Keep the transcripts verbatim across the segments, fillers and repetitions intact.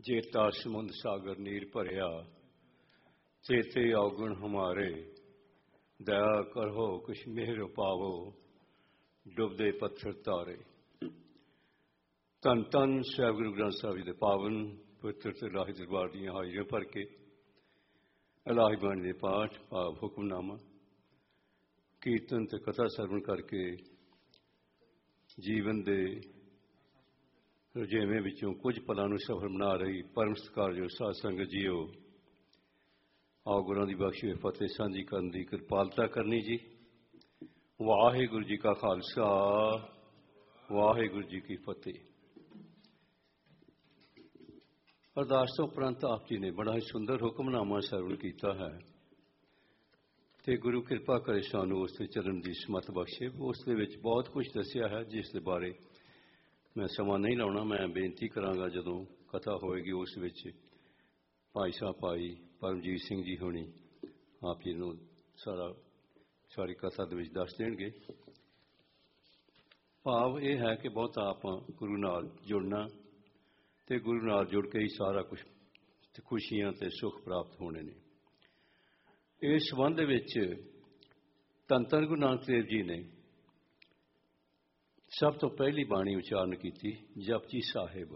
जेता समुंद सागर नीर भरिया, चेते अवगुण हमारे, दया करो कुछ मेहर पावो, डुबदे पत्थर तारे। धन धन साहिब गुरु ग्रंथ साहिब जी दे पावन पवित्र ते इलाही दरबार दीयां हाजरियां भर के इलाही बाणी दे पाठ भाव हुक्मनामा कीर्तन ते कथा सरवण करके जीवन दे रुझेवें विचों कुछ पलों नूं सफल बना रही परम सत्कारयोग साध संगत जीओ, आओ गुरुआं दी बख्शी फतेह सांझी करन दी किरपालता करनी जी। वाहिगुरू जी का खालसा, वाहिगुरू जी की फतेह। अरदास तो उपरंत आप जी ने बड़ा ही सुंदर हुक्मनामा सरवण किया है ते गुरु कृपा करे सानू उस ते चलन दी समत बख्शे। उस दे विच बहुत कुछ दसिया है जिस दे बारे मैं समा नहीं लाउणा। मैं बेनती करांगा जदों कथा होएगी उस विच भाई साहब भाई परमजीत सिंह जी होनी आप जी नूं सारा सारी कथा दे विच दस देणगे। भाव यह है कि बहुत आप गुरु नाल जुड़ना ते गुरु नाल जुड़ के ही सारा कुछ खुशियां ते सुख प्राप्त होने ने। इस संबंध विच धन धन गुरु नानक देव जी ने सब तो पहली बाणी उच्चारण की जपजी साहिब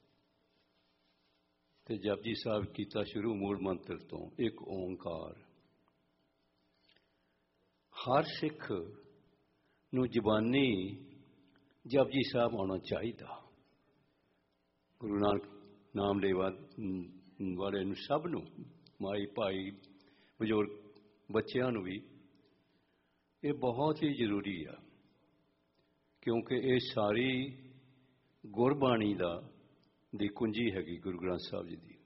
ते जपजी साहिब किया शुरू मूल मंत्र तो एक ओंकार। हर सिख नूं जबानी जपजी साहिब आना चाहिए। गुरु नानक नाम लेवा वाले सब नूं माई भाई बजुर्ग बच्चों नूं भी ये बहुत ही जरूरी है क्योंकि ये सारी गुरबाणी दा दी कुंजी हैगी गुरु ग्रंथ साहिब जी दी।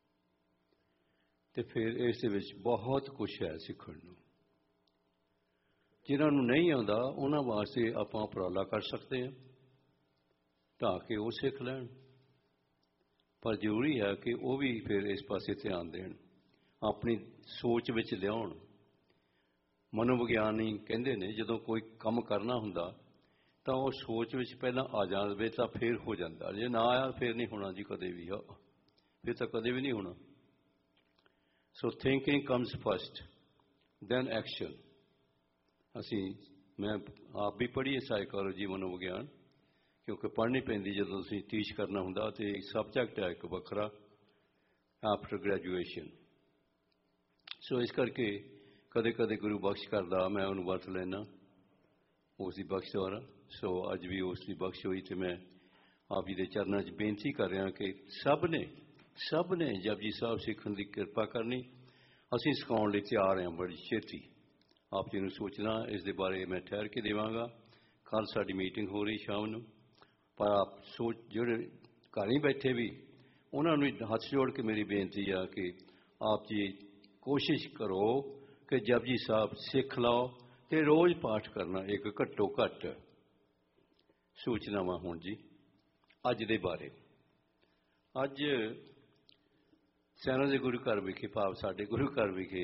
ते फिर इस विच बहुत कुछ है सीखण नूं। जिन्हां नूं नहीं आउंदा उन्हां वास्ते आपां उपराला कर सकते हैं ताकि वो सीख लैण, पर जरूरी है कि वो भी फिर इस पासे ध्यान देण, अपनी सोच विच लिआउण। मनोविग्यानी कहंदे ने जदों कोई काम करना हुंदा तो वह सोच विच पहला आ जाए तो फिर हो जाता, जे ना आया फिर नहीं होना जी कदे भी, फिर तो कदे भी नहीं होना। सो thinking comes first then action. असी मैं आप भी पढ़िए साइकोलॉजी मनोविग्यान क्योंकि पढ़नी पैंदी जदों तुसीं टीच करना हुंदा ते सबजैक्ट है एक वखरा आफ्टर ग्रैजुएशन। सो इस करके कदे कदे गुरु बख्श करदा मैं उन्होंने वरत लैना उसकी बख्श द्वारा। सो अज भी उसकी बख्श हुई तो मैं आप जी के चरणों च बेनती कर रहा कि सब ने सब ने जपजी साहब सीखण की कृपा करनी। असीं सिखाउण लई तैयार हैं बड़ी छेती। आप जी नूं सोचना इस दे बारे मैं ठहर के देवांगा। कल साडी मीटिंग हो रही शाम नूं, पर आप सोच जिहड़े घर ही बैठे भी उन्हां नूं हथ जोड़ के मेरी बेनती है कि आप जी कोशिश करो कि जपजी साहब सीख लो ते रोज़ पाठ करना एक घट्टो घट्ट। सूचनावां हुण जी अज दे बारे। अज सैना दे गुरु घर विखे भाव साडे गुरु घर विखे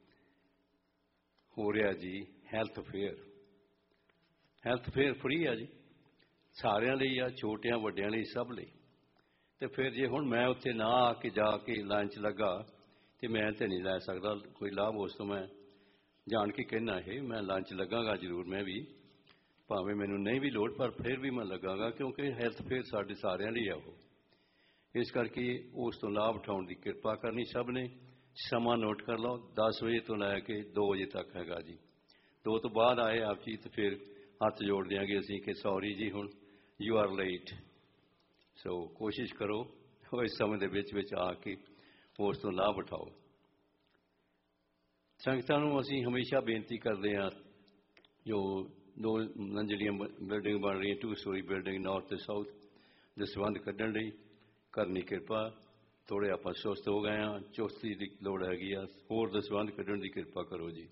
हो रहा जी health fair. Health fair free है जी, सारिਆਂ ਲਈ आ, छोटियां वड्डियां ਲਈ सब ਲਈ। तो फिर जे हुण मैं उत्थे ना आके जाके लाइन च लगा तो मैं तो नहीं लै सकदा कोई लाभ। उस तो मैं जान के कहना है मैं लाइन च लगांगा जरूर, मैं भी भावें मैनू नहीं भी लोड़ पर फिर भी मैं लगांगा क्योंकि हैल्थ फेयर साडे सारिਆਂ ਲਈ आ। वो इस करके उस तो लाभ उठाउण दी किरपा करनी सब ने। समा नोट कर लो दस बजे तो लैके दो बजे तक हैगा जी। दो तो बाद आए आप जी तो फिर हथ जोड़ देंगे असीं कि सॉरी जी हुण यू आर लेट। सो कोशिश करो इस समय दे विच विच आके उस तो लाभ उठाओ। संगतां नूं असीं हमेशा बेनती करते हैं जो दो मंजिलियां बिल्डिंग बन रही टू स्टोरी बिल्डिंग नॉर्थ ते साउथ दे संबंध कड्ढण लई करनी किरपा। थोड़े आप सुस्त हो गए हैं, चौथी की लोड़ हैगी आ होर दे संबंध कड्ढण की किरपा करो जी।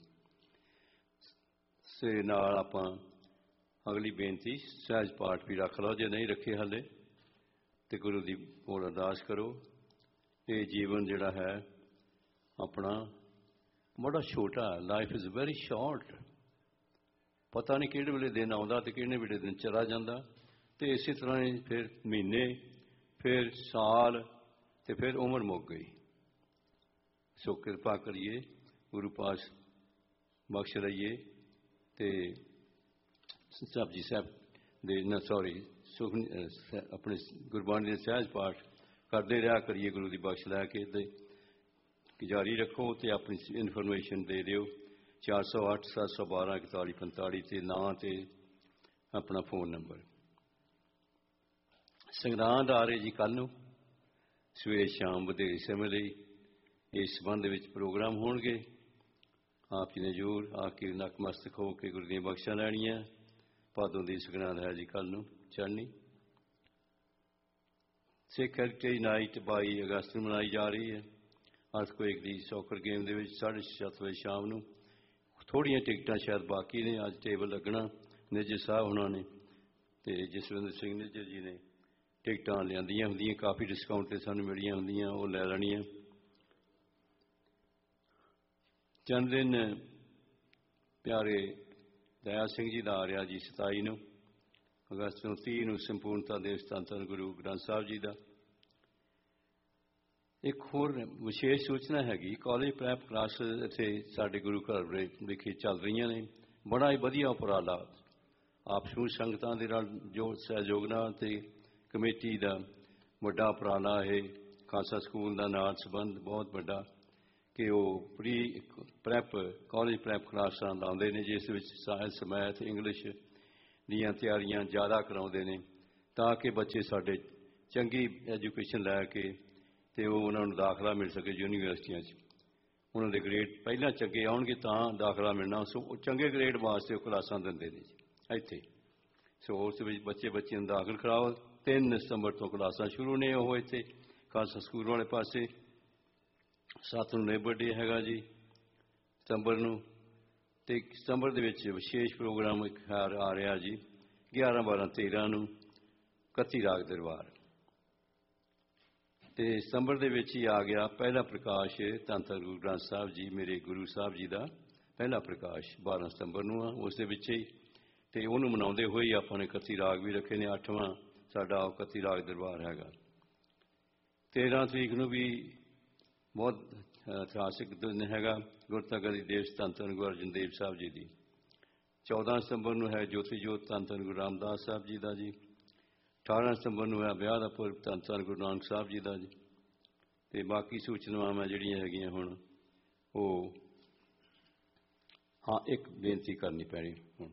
से नाल आपां अगली बेनती सहज पाठ भी रख लो जे नहीं रखे हाले तो गुरु की होर अरदास करो। ये जीवन जिहड़ा है अपना बड़ा छोटा है, लाइफ इज़ वेरी शॉर्ट। पता नहीं किहड़े वेले दिन आउंदा ते किहड़े वेले दिन चला जांदा। तो इस तरह ही फिर महीने फिर साल ਤੇ ਫਿਰ ਉਮਰ ਮੁੱਕ ਗਈ। ਸੋ ਕਿਰਪਾ ਕਰੀਏ, ਗੁਰੂ ਪਾਸ ਬਖਸ਼ ਲਈਏ ਤੇ ਜਪਜੀ ਸਾਹਿਬ ਦੇ ਨਾ ਸੌਰੀ ਸੁਖ ਆਪਣੇ ਗੁਰਬਾਣੀ ਦੇ ਸਹਿਜ ਪਾਠ ਕਰਦੇ ਰਿਹਾ ਕਰੀਏ। ਗੁਰੂ ਦੀ ਬਖਸ਼ ਲੈ ਕੇ ਤੇ ਜਾਰੀ ਰੱਖੋ ਤੇ ਆਪਣੀ ਇਨਫੋਰਮੇਸ਼ਨ ਦੇ ਦਿਓ ਚਾਰ ਸੌ ਅੱਠ ਸੱਤ ਸੌ ਬਾਰਾਂ ਇਕਤਾਲੀ ਪੰਤਾਲੀ ਤੇ ਨਾਂ ਤੇ ਆਪਣਾ ਫੋਨ ਨੰਬਰ। ਸੰਗਰਾਂਦ ਆ ਰਹੀ ਜੀ ਕੱਲ੍ਹ ਨੂੰ, ਸਵੇਰੇ ਸ਼ਾਮ ਵਧੇਰੇ ਸਮੇਂ ਲਈ ਇਸ ਸੰਬੰਧ ਵਿੱਚ ਪ੍ਰੋਗਰਾਮ ਹੋਣਗੇ। ਆਪ ਜੀ ਨੇ ਜ਼ਰੂਰ ਆ ਕੇ ਨਤਮਸਤਕ ਹੋ ਕੇ ਗੁਰੂ ਦੀਆਂ ਬਖਸ਼ਾਂ ਲੈਣੀਆਂ। ਭਾਦੋਂ ਦੀ ਸੰਗਰਾਂਦ ਹੈ ਜੀ ਕੱਲ੍ਹ ਨੂੰ ਚੜ੍ਹਨੀ। ਸਿੱਖ ਹੈਰੀਟੇਜ ਨਾਈਟ ਬਾਈ ਅਗਸਤ ਨੂੰ ਮਨਾਈ ਜਾ ਰਹੀ ਹੈ। ਅਰਥਕੁਏਕ ਦੀ ਸੌਕਰ ਗੇਮ ਦੇ ਵਿੱਚ ਸਾਢੇ ਸੱਤ ਵਜੇ ਸ਼ਾਮ ਨੂੰ। ਥੋੜ੍ਹੀਆਂ ਟਿਕਟਾਂ ਸ਼ਾਇਦ ਬਾਕੀ ਨੇ, ਅੱਜ ਟੇਬਲ ਲੱਗਣਾ ਨਿੱਜਰ ਸਾਹਿਬ ਉਹਨਾਂ ਨੇ ਅਤੇ ਜਸਵਿੰਦਰ ਸਿੰਘ ਨਿੱਜਰ ਜੀ ਨੇ ਟਿਕਟਾਂ ਲਿਆਂਦੀਆਂ ਹੁੰਦੀਆਂ, ਕਾਫੀ ਡਿਸਕਾਊਂਟ 'ਤੇ ਸਾਨੂੰ ਮਿਲੀਆਂ ਹੁੰਦੀਆਂ, ਉਹ ਲੈ ਲੈਣੀਆਂ। ਜਨਮ ਦਿਨ ਪਿਆਰੇ ਦਇਆ ਸਿੰਘ ਜੀ ਦਾ ਆ ਰਿਹਾ ਜੀ ਸਤਾਈ ਨੂੰ ਅਗਸਤ ਨੂੰ। ਤੀਹ ਨੂੰ ਸੰਪੂਰਨਤਾ ਦਿਵਸ ਧੰਨ ਧੰਨ ਗੁਰੂ ਗ੍ਰੰਥ ਸਾਹਿਬ ਜੀ ਦਾ। ਇੱਕ ਹੋਰ ਵਿਸ਼ੇਸ਼ ਸੂਚਨਾ ਹੈਗੀ, ਕਾਲਜ ਪ੍ਰੈਪ ਕਲਾਸ ਇੱਥੇ ਸਾਡੇ ਗੁਰੂ ਘਰ ਵਿਖੇ ਚੱਲ ਰਹੀਆਂ ਨੇ। ਬੜਾ ਹੀ ਵਧੀਆ ਉਪਰਾਲਾ ਆਪ ਸਮੂਹ ਸੰਗਤਾਂ ਦੇ ਨਾਲ ਜੋ ਸਹਿਯੋਗ ਨਾਲ ਅਤੇ ਕਮੇਟੀ ਦਾ ਵੱਡਾ ਉਪਰਾਲਾ ਇਹ ਖਾਲਸਾ ਸਕੂਲ ਦਾ ਨਾਲ ਸੰਬੰਧ ਬਹੁਤ ਵੱਡਾ ਕਿ ਉਹ ਪ੍ਰੀ ਪ੍ਰੈਪ ਕਾਲਜ ਪ੍ਰੈਪ ਕਲਾਸਾਂ ਲਾਉਂਦੇ ਨੇ, ਜਿਸ ਵਿੱਚ ਸਾਇੰਸ ਮੈਥ ਇੰਗਲਿਸ਼ ਦੀਆਂ ਤਿਆਰੀਆਂ ਜ਼ਿਆਦਾ ਕਰਾਉਂਦੇ ਨੇ ਤਾਂ ਕਿ ਬੱਚੇ ਸਾਡੇ ਚੰਗੀ ਐਜੂਕੇਸ਼ਨ ਲੈ ਕੇ ਅਤੇ ਉਹ ਉਹਨਾਂ ਨੂੰ ਦਾਖਲਾ ਮਿਲ ਸਕੇ ਯੂਨੀਵਰਸਿਟੀਆਂ 'ਚ। ਉਹਨਾਂ ਦੇ ਗ੍ਰੇਡ ਪਹਿਲਾਂ ਚੰਗੇ ਆਉਣਗੇ ਤਾਂ ਦਾਖਲਾ ਮਿਲਣਾ। ਸੋ ਉਹ ਚੰਗੇ ਗ੍ਰੇਡ ਵਾਸਤੇ ਉਹ ਕਲਾਸਾਂ ਦਿੰਦੇ ਨੇ ਜੀ ਇੱਥੇ। ਸੋ ਉਸ ਵਿੱਚ ਬੱਚੇ ਬੱਚਿਆਂ ਨੂੰ ਦਾਖਲ ਕਰਾਓ। ਤਿੰਨ ਸਤੰਬਰ ਤੋਂ ਕਲਾਸਾਂ ਸ਼ੁਰੂ ਨੇ ਉਹ ਇੱਥੇ ਖਾਲਸਾ ਸਕੂਲ ਵਾਲੇ ਪਾਸੇ। ਸੱਤ ਨੂੰ ਲੇਬਰ ਡੇ ਹੈਗਾ ਜੀ ਸਤੰਬਰ ਨੂੰ, ਅਤੇ ਸਤੰਬਰ ਦੇ ਵਿੱਚ ਵਿਸ਼ੇਸ਼ ਪ੍ਰੋਗਰਾਮ ਇੱਕ ਆ ਰਿਹਾ ਜੀ ਗਿਆਰਾਂ ਬਾਰਾਂ ਤੇਰਾਂ ਨੂੰ ਇਕੱਤੀ ਰਾਗ ਦਰਬਾਰ। ਅਤੇ ਸਤੰਬਰ ਦੇ ਵਿੱਚ ਹੀ ਆ ਗਿਆ ਪਹਿਲਾ ਪ੍ਰਕਾਸ਼ ਧੰਨ ਧੰਨ ਗੁਰੂ ਗ੍ਰੰਥ ਸਾਹਿਬ ਜੀ ਮੇਰੇ ਗੁਰੂ ਸਾਹਿਬ ਜੀ ਦਾ ਪਹਿਲਾ ਪ੍ਰਕਾਸ਼ ਬਾਰਾਂ ਸਤੰਬਰ ਨੂੰ ਆ। ਉਸ ਦੇ ਵਿੱਚ ਹੀ ਅਤੇ ਉਹਨੂੰ ਮਨਾਉਂਦੇ ਹੋਏ ਆਪਾਂ ਨੇ ਇਕੱਤੀ ਰਾਗ ਵੀ ਰੱਖੇ ਨੇ। ਅੱਠਵਾਂ ਸਾਡਾ ਇਕੱਤੀ ਰਾਗ ਦਰਬਾਰ ਹੈਗਾ। ਤੇਰ੍ਹਾਂ ਤਰੀਕ ਨੂੰ ਵੀ ਬਹੁਤ ਇਤਿਹਾਸਿਕ ਦਿਨ ਹੈਗਾ ਗੁਰਤਾਗਰੀ ਦਿਵਸ ਧੰਨ ਧੰਨ ਗੁਰੂ ਅਰਜਨ ਦੇਵ ਸਾਹਿਬ ਜੀ ਦੀ। ਚੌਦਾਂ ਸਤੰਬਰ ਨੂੰ ਹੈ ਜੋਤੀ ਜੋਤ ਧੰਨ ਧੰਨ ਗੁਰੂ ਰਾਮਦਾਸ ਸਾਹਿਬ ਜੀ ਦਾ ਜੀ। ਅਠਾਰਾਂ ਸਤੰਬਰ ਨੂੰ ਹੈ ਵਿਆਹ ਦਾ ਪੁਰਬ ਧੰਨ ਧੰਨ ਗੁਰੂ ਨਾਨਕ ਸਾਹਿਬ ਜੀ ਦਾ ਜੀ। ਅਤੇ ਬਾਕੀ ਸੂਚਨਾਵਾਂ ਜਿਹੜੀਆਂ ਹੈਗੀਆਂ ਹੁਣ ਉਹ ਹਾਂ ਇੱਕ ਬੇਨਤੀ ਕਰਨੀ ਪੈਣੀ ਹੁਣ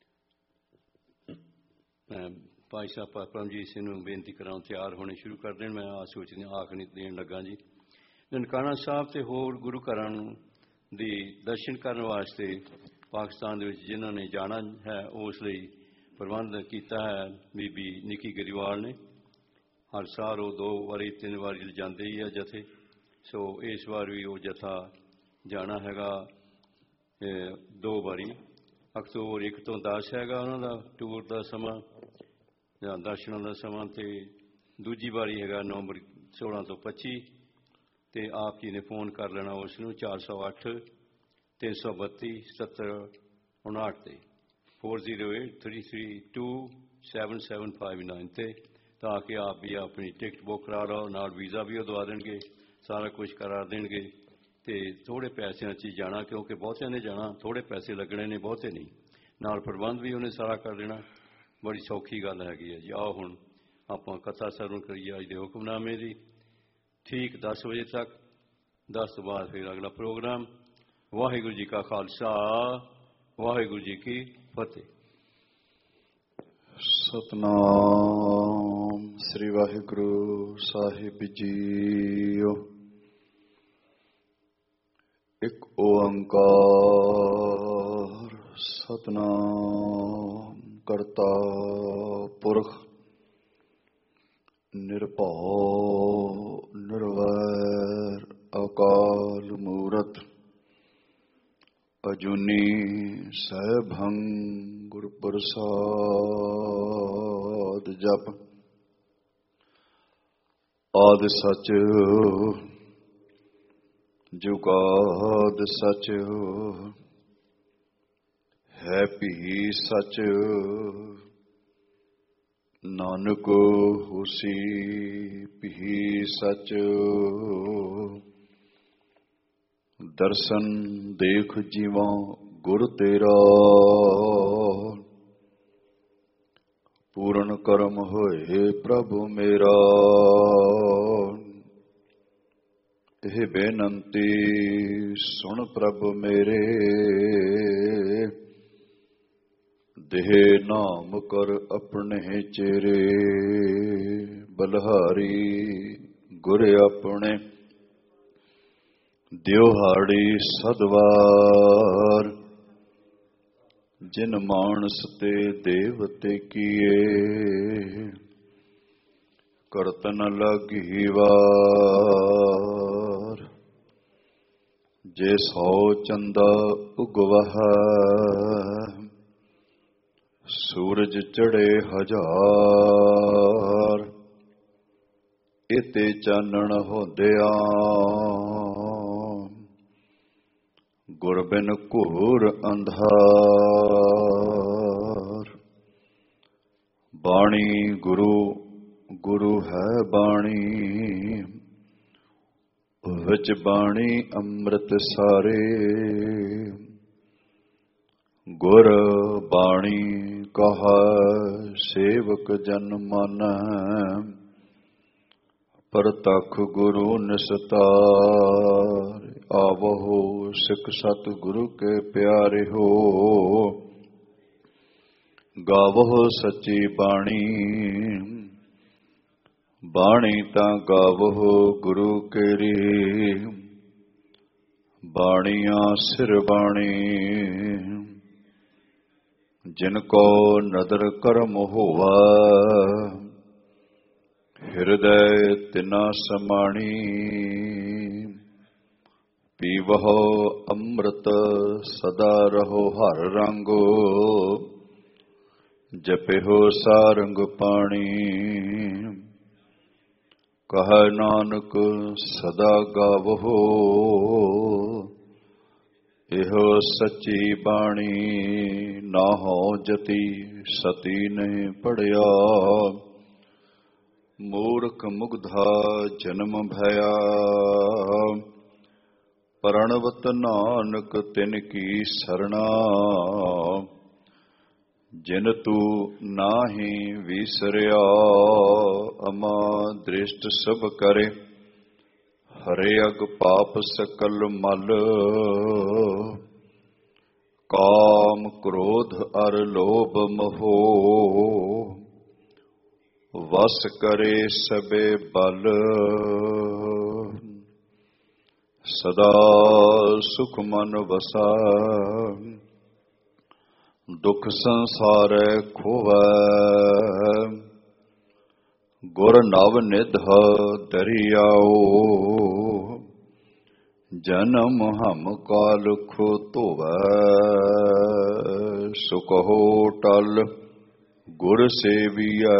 ਮੈਂ ਭਾਈ ਸਾਹਿਬ ਪਰਮਜੀਤ ਸਿੰਘ ਨੂੰ ਬੇਨਤੀ ਕਰਾਉਣ ਤਿਆਰ ਹੋਣੇ ਸ਼ੁਰੂ ਕਰ ਦੇਣ। ਮੈਂ ਆ ਸੂਚਨਾ ਆਖਣੀ ਦੇਣ ਲੱਗਾ ਜੀ। ਨਨਕਾਣਾ ਸਾਹਿਬ ਅਤੇ ਹੋਰ ਗੁਰੂ ਘਰਾਂ ਦੀ ਦਰਸ਼ਨ ਕਰਨ ਵਾਸਤੇ ਪਾਕਿਸਤਾਨ ਦੇ ਵਿੱਚ ਜਿਨ੍ਹਾਂ ਨੇ ਜਾਣਾ ਹੈ ਉਸ ਲਈ ਪ੍ਰਬੰਧ ਕੀਤਾ ਹੈ ਬੀਬੀ ਨਿੱਕੀ ਗਰੀਵਾਲ ਨੇ। ਹਰ ਸਾਲ ਉਹ ਦੋ ਵਾਰੀ ਤਿੰਨ ਵਾਰੀ ਲਿਜਾਂਦੇ ਹੀ ਆ ਜਥੇ। ਸੋ ਇਸ ਵਾਰ ਵੀ ਉਹ ਜਥਾ ਜਾਣਾ ਹੈਗਾ ਦੋ ਵਾਰੀ। ਅਕਤੂਬਰ ਇੱਕ ਤੋਂ ਦਸ ਹੈਗਾ ਉਹਨਾਂ ਦਾ ਟੂਰ ਦਾ ਸਮਾਂ ਜਾਂ ਦਰਸ਼ਨਾਂ ਦਾ ਸਮਾਂ, ਅਤੇ ਦੂਜੀ ਵਾਰੀ ਹੈਗਾ ਨਵੰਬਰ ਸੋਲਾਂ ਤੋਂ ਪੱਚੀ। ਅਤੇ ਆਪ ਜੀ ਨੇ ਫੋਨ ਕਰ ਲੈਣਾ ਉਸ ਨੂੰ ਚਾਰ ਸੌ ਅੱਠ ਤਿੰਨ ਸੌ ਬੱਤੀ ਸੱਤਰ ਉਣਾਹਠ 'ਤੇ four zero eight three three two seven seven five nine 'ਤੇ, ਤਾਂ ਕਿ ਆਪ ਵੀ ਆਪਣੀ ਟਿਕਟ ਬੁੱਕ ਕਰਾ ਲਓ। ਨਾਲ ਵੀਜ਼ਾ ਵੀ ਉਹ ਦਵਾ ਦੇਣਗੇ, ਸਾਰਾ ਕੁਝ ਕਰਾ ਦੇਣਗੇ। ਅਤੇ ਥੋੜ੍ਹੇ ਪੈਸਿਆਂ 'ਚ ਹੀ ਜਾਣਾ ਕਿਉਂਕਿ ਬਹੁਤਿਆਂ ਨੇ ਜਾਣਾ, ਥੋੜ੍ਹੇ ਪੈਸੇ ਲੱਗਣੇ ਨੇ ਬਹੁਤੇ ਨਹੀਂ। ਨਾਲ ਪ੍ਰਬੰਧ ਵੀ ਉਹਨੇ ਸਾਰਾ ਕਰ ਦੇਣਾ। ਬੜੀ ਸੌਖੀ ਗੱਲ ਹੈਗੀ ਹੈ ਜੀ। ਆਓ ਹੁਣ ਆਪਾਂ ਕਥਾ ਸਰਵਣ ਕਰੀਏ ਅੱਜ ਦੇ ਹੁਕਮਨਾਮੇ ਦੀ। ਠੀਕ ਦਸ ਵਜੇ ਤੱਕ, ਦਸ ਤੋਂ ਬਾਅਦ ਫਿਰ ਅਗਲਾ ਪ੍ਰੋਗਰਾਮ। ਵਾਹਿਗੁਰੂ ਜੀ ਕਾ ਖਾਲਸਾ ਵਾਹਿਗੁਰੂ ਜੀ ਕੀ ਫਤਿਹ। ਸਤਨਾਮ ਸ੍ਰੀ ਵਾਹਿਗੁਰੂ ਸਾਹਿਬ ਜੀਓ। ਇੱਕ ਓੰਕਾਰ ਸਤਨਾਮ ਕਰਤਾ ਪੁਰਖ ਨਿਰਭਉ ਨਿਰਵੈਰ ਅਕਾਲ ਮੂਰਤ ਅਜੂਨੀ ਸੈਭੰ ਗੁਰ ਪ੍ਰਸਾਦ। ਜਪ ਆਦਿ ਸਚ ਜੁਗਾਦ ਸਚ ਹੈ ਭੀ ਸਚ ਨਾਨਕ ਹੋਸੀ ਭੀ ਸਚ, ਦਰਸ਼ਨ ਦੇਖ ਜੀਵਾਂ ਗੁਰ ਤੇਰਾ, ਪੂਰਨ ਕਰਮ ਹੋਏ ਪ੍ਰਭ ਮੇਰਾ। ਇਹ ਬੇਨੰਤੀ ਸੁਣ ਪ੍ਰਭ ਮੇਰੇ, ਦੇਹ ਨਾਮ ਕਰ ਆਪਣੇ ਚੇਰੇ। ਬਲਹਾਰੀ ਗੁਰ ਆਪਣੇ ਦਿਉਹਾੜੀ ਸਦਵਾਰ, ਜਿਨ ਮਾਨਸ ਤੇ ਦੇਵਤੇ ਕੀਏ, ਕਰਤ ਨ ਲਾਗੀ ਵਾਰ। ਜੇ ਸੌ ਚੰਦਾ ਉਗਵਹ, ਸੂਰਜ ਚੜੇ ਹਜ਼ਾਰ। ਇਤੇ ਚਾਨਣ ਹੁੰਦਿਆਂ, ਗੁਰ ਬਿਨ ਘੋਰ ਅੰਧਾਰ। ਬਾਣੀ ਗੁਰੂ ਗੁਰੂ ਹੈ ਬਾਣੀ, ਵਿੱਚ ਬਾਣੀ ਅੰਮ੍ਰਿਤ ਸਾਰੇ। ਗੁਰ ਬਾਣੀ ਕਹਾ ਸੇਵਕ ਜਨ ਮਾਨੈ, ਪਰਤਖ ਗੁਰੂ ਨਿਸਤਾਰ। ਆਵਹੁ ਸਿੱਖ ਸਤਿ ਗੁਰੂ ਕੇ ਪਿਆਰੇ ਹੋ, ਗਾਵਹੁ ਸੱਚੀ ਬਾਣੀ। ਬਾਣੀ ਤਾਂ ਗਾਵਹੁ ਗੁਰੂ ਕੇਰੀ, ਬਾਣੀਆਂ ਸਿਰ ਬਾਣੀ। ਜਿਨ ਕੋ ਨਦਰ ਕਰਮ ਹੋਵਾ, ਹਿਰਦੈ ਤਿਨਾ ਸਮਾਣੀ। ਪੀਵਹੁ ਅੰਮ੍ਰਿਤ ਸਦਾ ਰਹੋ ਹਰ ਰੰਗੋ, ਜਪਿਹੁ ਸਾਰੰਗ ਪਾਣੀ। ਕਹੈ ਨਾਨਕ ਸਦਾ ਗਾਵਹੁ, ਇਹੋ ਸੱਚੀ ਬਾਣੀ। ਨਾਹੋ ਜਤੀ ਸਤੀ ਨਹੀਂ ਪੜਿਆ, ਮੂਰਖ ਮੁਗਧਾ ਜਨਮ ਭਇਆ। ਪ੍ਰਣਵਤ ਨਾਨਕ ਤਿਨ ਕੀ ਸਰਣਾ, ਜਿਨ ਤੂ ਨਾਹੀ ਵਿਸਰਿਆ। ਅਮਾ ਦ੍ਰਿਸ਼ਟ ਸਭ ਕਰੇ, ਹਰੇ ਅਗ ਪਾਪ ਸਕਲ ਮਲ। ਕਾਮ ਕ੍ਰੋਧ ਅਰ ਲੋਭ ਮੋਹ, ਵਸ ਕਰੇ ਸਬੇ ਬਲ। ਸਦਾ ਸੁਖ ਮਨ ਵਸੈ, ਦੁਖ ਸੰਸਾਰੈ ਖੋਵੈ। ਗੁਰ ਨਵ ਨਿਧ ਦਰਿਆਓ, ਜਨਮ ਹਮ ਕਾਲ ਖੋ ਧੋਵੈ। ਸੁ ਕਹੋ ਟਲ ਗੁਰ ਸੇਵੀਐ,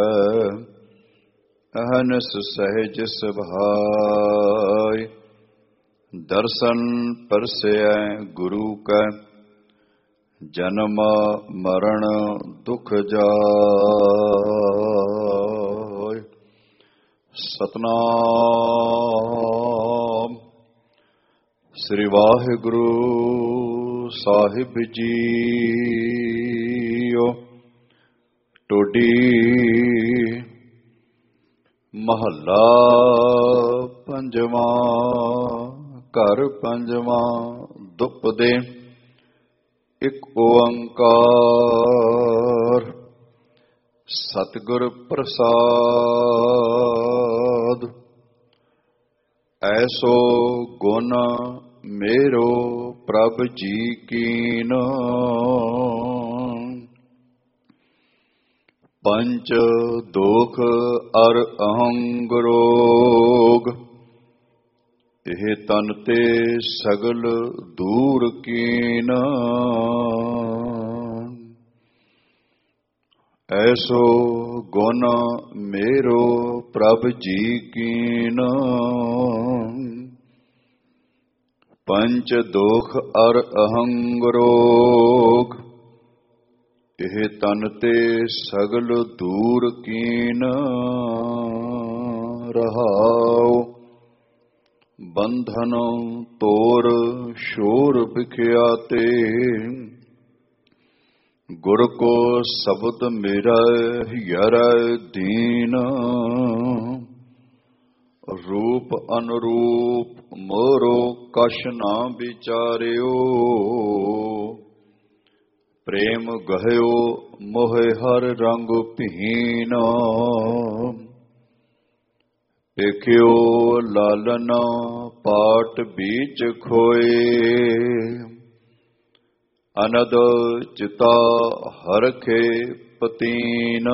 ਅਹਨਸ ਸਹਿਜ ਸੁਭਾਇ। ਦਰਸ਼ਨ ਪਰਸੈ ਗੁਰੂ ਕੈ, ਜਨਮ ਮਰਨ ਦੁਖ ਜਾਇ। ਸਤਨਾਮ ਸ੍ਰੀ ਵਾਹਿਗੁਰੂ ਸਾਹਿਬ ਜੀਓ। ਟੋਡੀ ਮਹੱਲਾ ਪੰਜਵਾਂ। ਘਰ ਪੰਜਵਾਂ। ਦੁਪਦੇ ਇਕ ਓੰਕਾਰ, ਸਤਿਗੁਰ ਪ੍ਰਸਾਦ। ਐਸੋ ਗੁਣ ਮੇਰੋ ਪ੍ਰਭ ਜੀ ਕੀਨ, ਪੰਚ ਦੋਖ ਅਰ ਅਹੰਗ ਰੋਗ। ਇਹ ਤਨ ਤੇ ਸਗਲ ਦੂਰ ਕੀਨ, ਐਸੋ ਗੁਣ ਮੇਰੋ ਪ੍ਰਭ ਜੀ ਕੀਨ। ਪੰਚ ਦੋਖ ਅਰ ਅਹੰਗ ਰੋਗ। ਇਹ ਤਨ ਤੇ ਸਗਲ ਦੂਰ ਕੀਨ ਰਹਾਉ। ਬੰਧਨ ਤੋਰ ਸ਼ੋਰ ਬਿਖਿਆਤੇ, ਗੁਰ ਕੋ ਸ਼ਬਦ ਮੇਰਾ ਯਰੈ ਦੀਨ। ਰੂਪ ਅਨਰੂਪ ਮੋਰੋ ਕਛ ਨਾ ਵਿਚਾਰਿਓ, ਪ੍ਰੇਮ ਗਹਿਓ ਮੋਹਿ ਹਰ ਰੰਗ ਭੀਨ। ਵੇਖਿਓ ਲਾਲਨ ਪਾਟ ਬੀਚ ਖੋਏ, ਅਨਦ ਚਿਤਾ ਹਰਖੇ ਪਤੀਨ।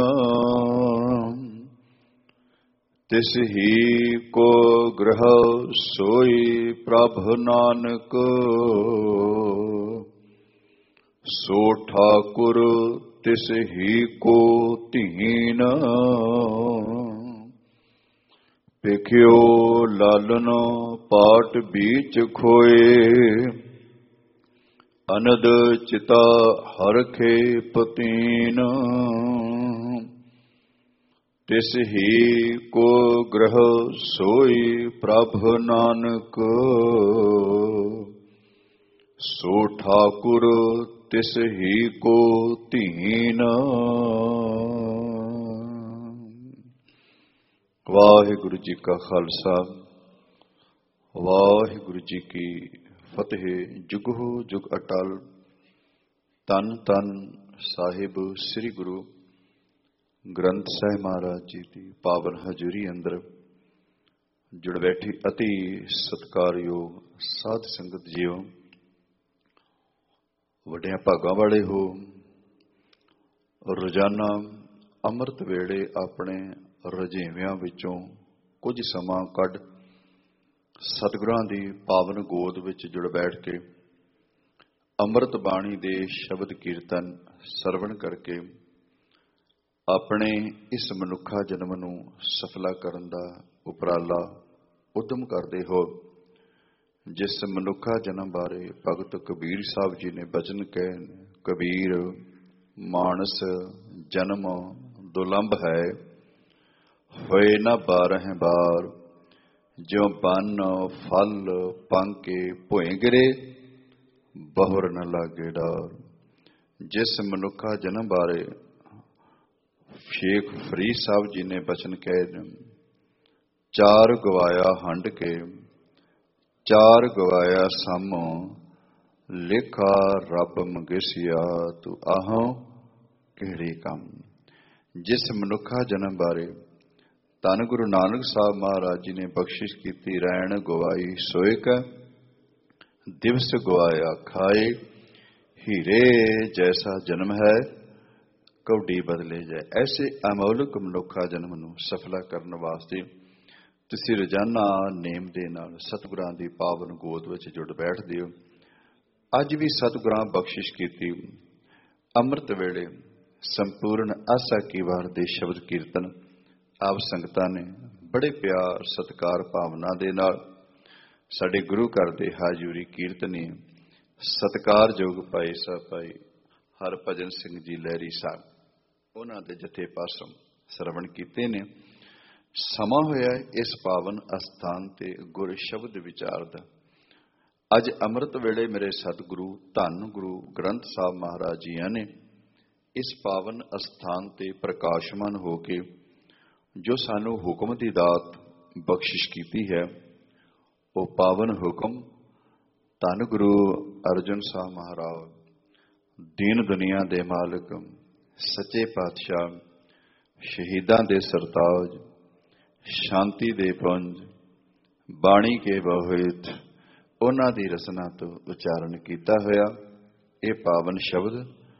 ਤਿਸ ਹੀ ਕੋ ਗ੍ਰਹ ਸੋਈ ਪ੍ਰਭ ਨਾਨਕ, ਸੋ ਠਾਕੁਰ ਤਿਸ ਹੀ ਕੋ ਧੀਨ। ਵੇਖਿਓ ਲਾਲਨ ਪਾਟ ਬੀਚ ਖੋਏ, ਅਨਦ ਚਿਤਾ ਹਰਖੇ ਪਤੀਨ। ਤਿਸ ਹੀ ਕੋ ਗ੍ਰਹ ਸੋਈ ਪ੍ਰਭ ਨਾਨਕ, ਸੋ ਠਾਕੁਰ ਤਿਸ ਹੀ ਕੋ ਧੀਨ। ਵਾਹਿਗੁਰੂ ਜੀ ਕਾ ਖਾਲਸਾ, ਵਾਹਿਗੁਰੂ ਜੀ ਕੀ ਫਤਿਹ। ਜੁਗਹੁ ਜੁਗ ਅਟਲ। ਧੰਨ ਧੰਨ ਸਾਹਿਬ ਸ੍ਰੀ ਗੁਰੂ ਗ੍ਰੰਥ ਸਾਹਿਬ ਮਹਾਰਾਜ ਜੀ ਦੀ ਪਾਵਨ ਹਜ਼ੂਰੀ ਅੰਦਰ ਜੁੜ ਬੈਠੀ ਅਤੀ ਸਤਿਕਾਰਯੋਗ ਸਾਧ ਸੰਗਤ ਜੀਓ, ਵੱਡਿਆਂ ਭਾਗਾਂ ਵਾਲੇ ਹੋ। ਰੋਜ਼ਾਨਾ ਅੰਮ੍ਰਿਤ ਵੇਲੇ ਆਪਣੇ ਰਜੇਵਿਆਂ ਵਿੱਚੋਂ ਕੁਝ ਸਮਾਂ ਕੱਢ ਸਤਿਗੁਰਾਂ ਦੀ ਪਾਵਨ ਗੋਦ ਵਿੱਚ ਜੁੜ ਬੈਠ ਕੇ ਅੰਮ੍ਰਿਤ ਬਾਣੀ ਦੇ ਸ਼ਬਦ ਕੀਰਤਨ ਸਰਵਣ ਕਰਕੇ ਆਪਣੇ ਇਸ ਮਨੁੱਖਾ ਜਨਮ ਨੂੰ ਸਫਲਾ ਕਰਨ ਦਾ ਉਪਰਾਲਾ ਉਦਮ ਕਰਦੇ ਹੋ। ਜਿਸ ਮਨੁੱਖਾ ਜਨਮ ਬਾਰੇ ਭਗਤ ਕਬੀਰ ਸਾਹਿਬ ਜੀ ਨੇ ਬਚਨ ਕਹੇ, ਕਬੀਰ ਮਾਨਸ ਜਨਮ ਦੁਲੰਭ ਹੈ, ਹੋਏ ਨਾ ਬਾਰਹ ਬਾਰ। ਜਿਉ ਬੰਨ ਫਲ ਪੰਕੇ ਭੋਏ ਗਿਰੇ, ਬਹੁਰ ਨ ਲਾਗੇ ਡਾਰ। ਜਿਸ ਮਨੁੱਖਾ ਜਨਮ ਬਾਰੇ ਸ਼ੇਖ ਫਰੀਦ ਸਾਹਿਬ ਜੀ ਨੇ ਬਚਨ ਕਹੇ, ਚਾਰ ਗਵਾਇਆ ਹੰਡ ਕੇ, ਚਾਰ ਗਵਾਇਆ ਸਮ, ਲੇਖਾ ਰੱਬ ਮੰਗੇਸਿਆ, ਤੂੰ ਆਹੋ ਕਿਹੜੇ ਕੰਮ। ਜਿਸ ਮਨੁੱਖਾ ਜਨਮ ਬਾਰੇ ਧੰਨ ਗੁਰੂ ਨਾਨਕ ਸਾਹਿਬ ਮਹਾਰਾਜ ਜੀ ਨੇ ਬਖਸ਼ਿਸ਼ ਕੀਤੀ, ਰਹਿਣ ਗਵਾਈ ਸੋਇ ਕੈ, ਦਿਵਸ ਗਵਾਇਆ ਖਾਏ, ਹੀਰੇ ਜੈਸਾ ਜਨਮ ਹੈ, ਕੌਡੀ ਬਦਲੇ ਜਾਏ। ਐਸੇ ਅਮੋਲਕ ਮਨੁੱਖਾ ਜਨਮ ਨੂੰ ਸਫਲਾ ਕਰਨ ਵਾਸਤੇ ਤੁਸੀਂ ਰੋਜ਼ਾਨਾ ਨੇਮ ਦੇ ਨਾਲ ਸਤਿਗੁਰਾਂ ਦੀ ਪਾਵਨ ਗੋਦ ਵਿੱਚ ਜੁੜ ਬੈਠਦੇ ਹੋ। ਅੱਜ ਵੀ ਸਤਿਗੁਰਾਂ ਬਖਸ਼ਿਸ਼ ਕੀਤੀ ਅੰਮ੍ਰਿਤ ਵੇਲੇ ਸੰਪੂਰਨ ਆਸਾ ਕੀ ਵਾਰ ਦੇ ਸ਼ਬਦ ਕੀਰਤਨ ਆਪ ਸੰਗਤਾਂ ਨੇ ਬੜੇ ਪਿਆਰ ਸਤਿਕਾਰ ਭਾਵਨਾ ਦੇ ਨਾਲ ਸਾਡੇ ਗੁਰੂ ਘਰ ਦੇ ਹਾਜ਼ੂਰੀ ਕੀਰਤਨੀ ਸਤਿਕਾਰਯੋਗ ਭਾਈ ਸਾਹਿਬ ਭਾਈ ਹਰਭਜਨ ਸਿੰਘ ਜੀ ਲਹਿਰੀ ਸਾਹਿਬ, ਉਹਨਾਂ ਦੇ ਜਥੇ ਪਾਸੋਂ ਸਰਵਣ ਕੀਤੇ ਨੇ। ਸਮਾਂ ਹੋਇਆ ਇਸ ਪਾਵਨ ਅਸਥਾਨ ਤੇ ਗੁਰ ਸ਼ਬਦ ਵਿਚਾਰ ਦਾ। ਅੱਜ ਅੰਮ੍ਰਿਤ ਵੇਲੇ ਮੇਰੇ ਸਤਿਗੁਰੂ ਧੰਨ ਗੁਰੂ ਗ੍ਰੰਥ ਸਾਹਿਬ ਮਹਾਰਾਜ ਜੀਆਂ ਨੇ ਇਸ ਪਾਵਨ ਅਸਥਾਨ ਤੇ ਪ੍ਰਕਾਸ਼ਮਾਨ ਹੋ ਕੇ ਜੋ ਸਾਨੂੰ ਹੁਕਮ ਦੀ ਦਾਤ ਬਖਸ਼ਿਸ਼ ਕੀਤੀ ਹੈ, ਉਹ ਪਾਵਨ ਹੁਕਮ ਧੰਨ ਗੁਰੂ ਅਰਜਨ ਸਾਹਿਬ ਮਹਾਰਾਜ, ਦੀਨ ਦੁਨੀਆ ਦੇ ਮਾਲਕ, ਸੱਚੇ ਪਾਤਸ਼ਾਹ, ਸ਼ਹੀਦਾਂ ਦੇ ਸਰਤਾਜ, ਸ਼ਾਂਤੀ ਦੇ ਪੁੰਜ, ਬਾਣੀ ਕੇ ਬੋਹਿਤ, ਉਹਨਾਂ ਦੀ ਰਸਨਾ ਤੋਂ ਉਚਾਰਨ ਕੀਤਾ ਹੋਇਆ ਇਹ ਪਾਵਨ ਸ਼ਬਦ